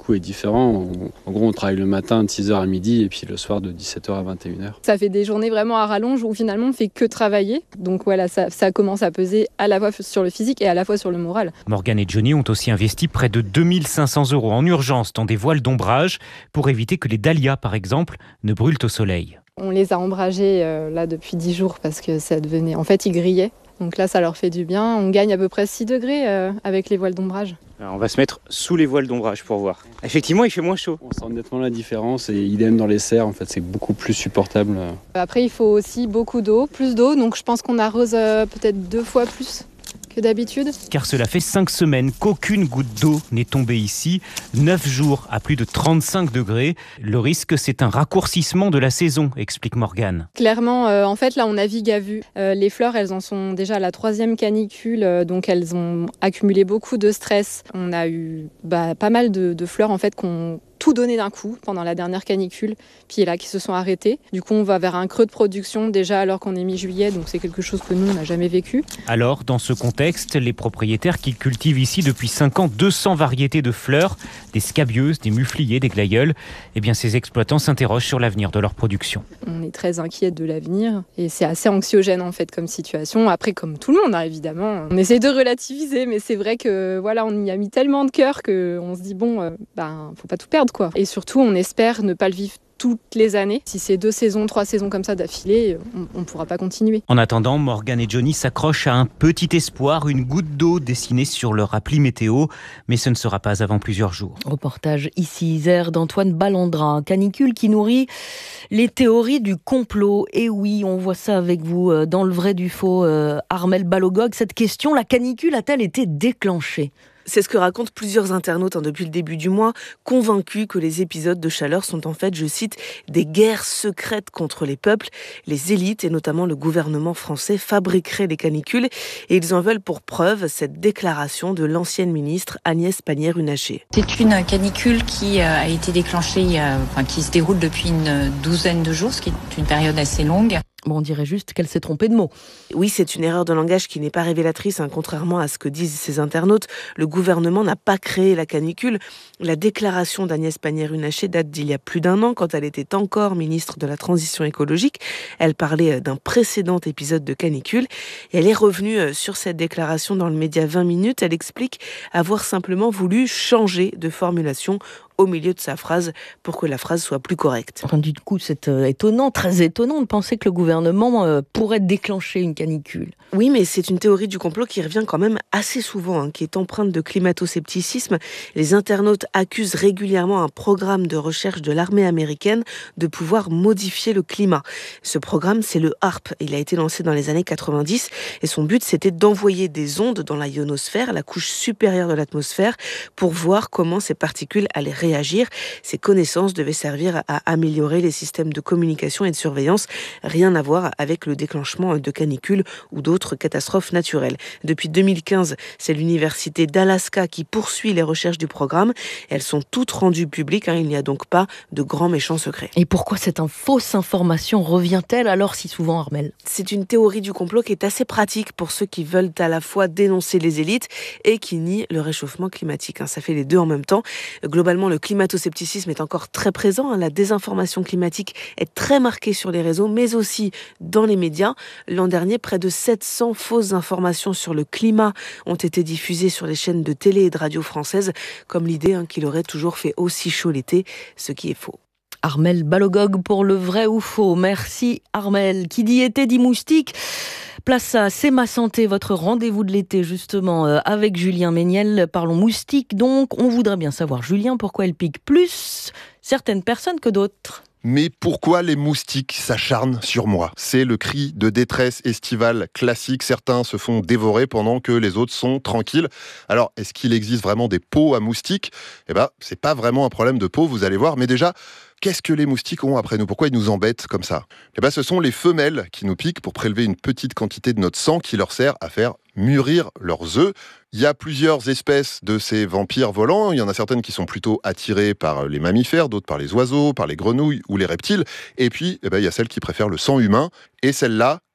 différent. On, en gros, on travaille le matin de six heures à midi et puis le soir de dix-sept heures à vingt et une heures. Ça fait des journées vraiment à rallonge où finalement on fait que travailler. Donc voilà, ça, ça commence à peser à la fois sur le physique et à la fois sur le moral. Morgane et Johnny ont aussi investi près de deux mille cinq cents euros en urgence dans des voiles d'ombrage pour éviter que les dahlias, par exemple, ne brûlent au soleil. On les a ombragés euh, là depuis dix jours parce que ça devenait... En fait, ils grillaient. Donc là, ça leur fait du bien. On gagne à peu près six degrés euh, avec les voiles d'ombrage. Alors on va se mettre sous les voiles d'ombrage pour voir. Effectivement, il fait moins chaud. On sent nettement la différence et idem dans les serres, en fait, c'est beaucoup plus supportable. Après, il faut aussi beaucoup d'eau, plus d'eau. Donc je pense qu'on arrose euh, peut-être deux fois plus que d'habitude. Car cela fait cinq semaines qu'aucune goutte d'eau n'est tombée ici. neuf jours à plus de trente-cinq degrés. Le risque, c'est un raccourcissement de la saison, explique Morgane. Clairement, euh, en fait, là, on navigue à vue. Euh, les fleurs, elles en sont déjà à la troisième canicule, euh, donc elles ont accumulé beaucoup de stress. On a eu bah, pas mal de, de fleurs, en fait, qu'on tout donné d'un coup pendant la dernière canicule, puis là qui se sont arrêtés. Du coup, on va vers un creux de production déjà alors qu'on est mi-juillet, donc c'est quelque chose que nous, on n'a jamais vécu. Alors, dans ce contexte, les propriétaires qui cultivent ici depuis cinq ans deux cents variétés de fleurs, des scabieuses, des mufliers, des glaïeuls, eh bien ces exploitants s'interrogent sur l'avenir de leur production. On est très inquiets de l'avenir et c'est assez anxiogène en fait comme situation. Après, comme tout le monde, hein, évidemment, on essaie de relativiser, mais c'est vrai que voilà, on y a mis tellement de cœur qu'on se dit bon, euh, ben, faut pas tout perdre. Quoi. Et surtout, on espère ne pas le vivre toutes les années. Si c'est deux saisons, trois saisons comme ça d'affilée, on ne pourra pas continuer. En attendant, Morgane et Johnny s'accrochent à un petit espoir, une goutte d'eau dessinée sur leur appli météo, mais ce ne sera pas avant plusieurs jours. Reportage ici Isère d'Antoine Ballandrin. Canicule qui nourrit les théories du complot. Et oui, on voit ça avec vous dans le vrai du faux. Euh, Armelle Balogog, cette question, la canicule a-t-elle été déclenchée ? C'est ce que racontent plusieurs internautes hein, depuis le début du mois, convaincus que les épisodes de chaleur sont en fait, je cite, des guerres secrètes contre les peuples. Les élites et notamment le gouvernement français fabriqueraient les canicules et ils en veulent pour preuve cette déclaration de l'ancienne ministre Agnès Pannier-Runacher. C'est une canicule qui a été déclenchée, enfin, qui se déroule depuis une douzaine de jours, ce qui est une période assez longue. Bon, on dirait juste qu'elle s'est trompée de mots. Oui, c'est une erreur de langage qui n'est pas révélatrice, hein, contrairement à ce que disent ces internautes. Le gouvernement n'a pas créé la canicule. La déclaration d'Agnès Pannier-Runacher date d'il y a plus d'un an, quand elle était encore ministre de la Transition écologique. Elle parlait d'un précédent épisode de canicule. Et elle est revenue sur cette déclaration dans le média vingt minutes. Elle explique avoir simplement voulu changer de formulation au milieu de sa phrase pour que la phrase soit plus correcte. Enfin, du coup, c'est euh, étonnant, très étonnant de penser que le gouvernement euh, pourrait déclencher une canicule. Oui, mais c'est une théorie du complot qui revient quand même assez souvent, hein, qui est empreinte de climato-scepticisme. Les internautes accusent régulièrement un programme de recherche de l'armée américaine de pouvoir modifier le climat. Ce programme, c'est le HAARP. Il a été lancé dans les années quatre-vingt-dix et son but, c'était d'envoyer des ondes dans la ionosphère, la couche supérieure de l'atmosphère, pour voir comment ces particules allaient réagir. Réagir. Ces connaissances devaient servir à améliorer les systèmes de communication et de surveillance. Rien à voir avec le déclenchement de canicules ou d'autres catastrophes naturelles. Depuis deux mille quinze, c'est l'université d'Alaska qui poursuit les recherches du programme. Elles sont toutes rendues publiques. Hein. Il n'y a donc pas de grands méchants secrets. Et pourquoi cette fausse information revient-elle alors si souvent, Armelle ? C'est une théorie du complot qui est assez pratique pour ceux qui veulent à la fois dénoncer les élites et qui nient le réchauffement climatique. Hein. Ça fait les deux en même temps. Globalement, le climato-scepticisme est encore très présent. La désinformation climatique est très marquée sur les réseaux, mais aussi dans les médias. L'an dernier, près de sept cents fausses informations sur le climat ont été diffusées sur les chaînes de télé et de radio françaises, comme l'idée hein, qu'il aurait toujours fait aussi chaud l'été, ce qui est faux. Armelle Balogog pour le vrai ou faux. Merci Armelle. Qui dit été dit moustique. Place à C'est ma santé, votre rendez-vous de l'été justement avec Julien Méniel. Parlons moustique donc. On voudrait bien savoir, Julien, pourquoi elle pique plus certaines personnes que d'autres. Mais pourquoi les moustiques s'acharnent sur moi ? C'est le cri de détresse estivale classique. Certains se font dévorer pendant que les autres sont tranquilles. Alors, est-ce qu'il existe vraiment des peaux à moustiques ? Eh ben, c'est pas vraiment un problème de peau, vous allez voir. Mais déjà, qu'est-ce que les moustiques ont après nous ? Pourquoi ils nous embêtent comme ça ? Eh ben, ce sont les femelles qui nous piquent pour prélever une petite quantité de notre sang qui leur sert à faire mûrir leurs œufs. Il y a plusieurs espèces de ces vampires volants. Il y en a certaines qui sont plutôt attirées par les mammifères, d'autres par les oiseaux, par les grenouilles ou les reptiles. Et puis, eh ben, il y a celles qui préfèrent le sang humain. Et celles-là,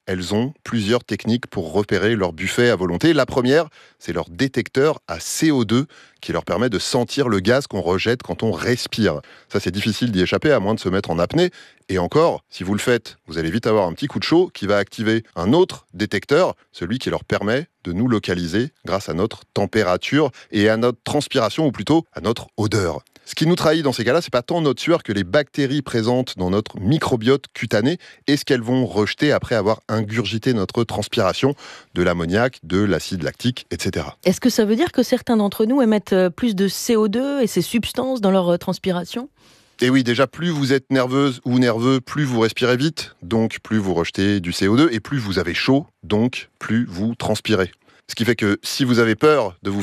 elles ont plusieurs techniques pour repérer leur buffet à volonté. La première, c'est leur détecteur à C O deux qui leur permet de sentir le gaz qu'on rejette quand on respire. Ça, c'est difficile d'y échapper à moins de se mettre en apnée. Et encore, si vous le faites, vous allez vite avoir un petit coup de chaud qui va activer un autre détecteur, celui qui leur permet de nous localiser grâce à notre température et à notre transpiration, ou plutôt à notre odeur. Ce qui nous trahit dans ces cas-là, c'est pas tant notre sueur que les bactéries présentes dans notre microbiote cutané et ce qu'elles vont rejeter après avoir ingurgité notre transpiration, de l'ammoniac, de l'acide lactique, et cetera. Est-ce que ça veut dire que certains d'entre nous émettent plus de C O deux et ces substances dans leur transpiration ? Et oui, déjà, plus vous êtes nerveuse ou nerveux, plus vous respirez vite, donc plus vous rejetez du C O deux, et plus vous avez chaud, donc plus vous transpirez. Ce qui fait que si vous avez peur de vous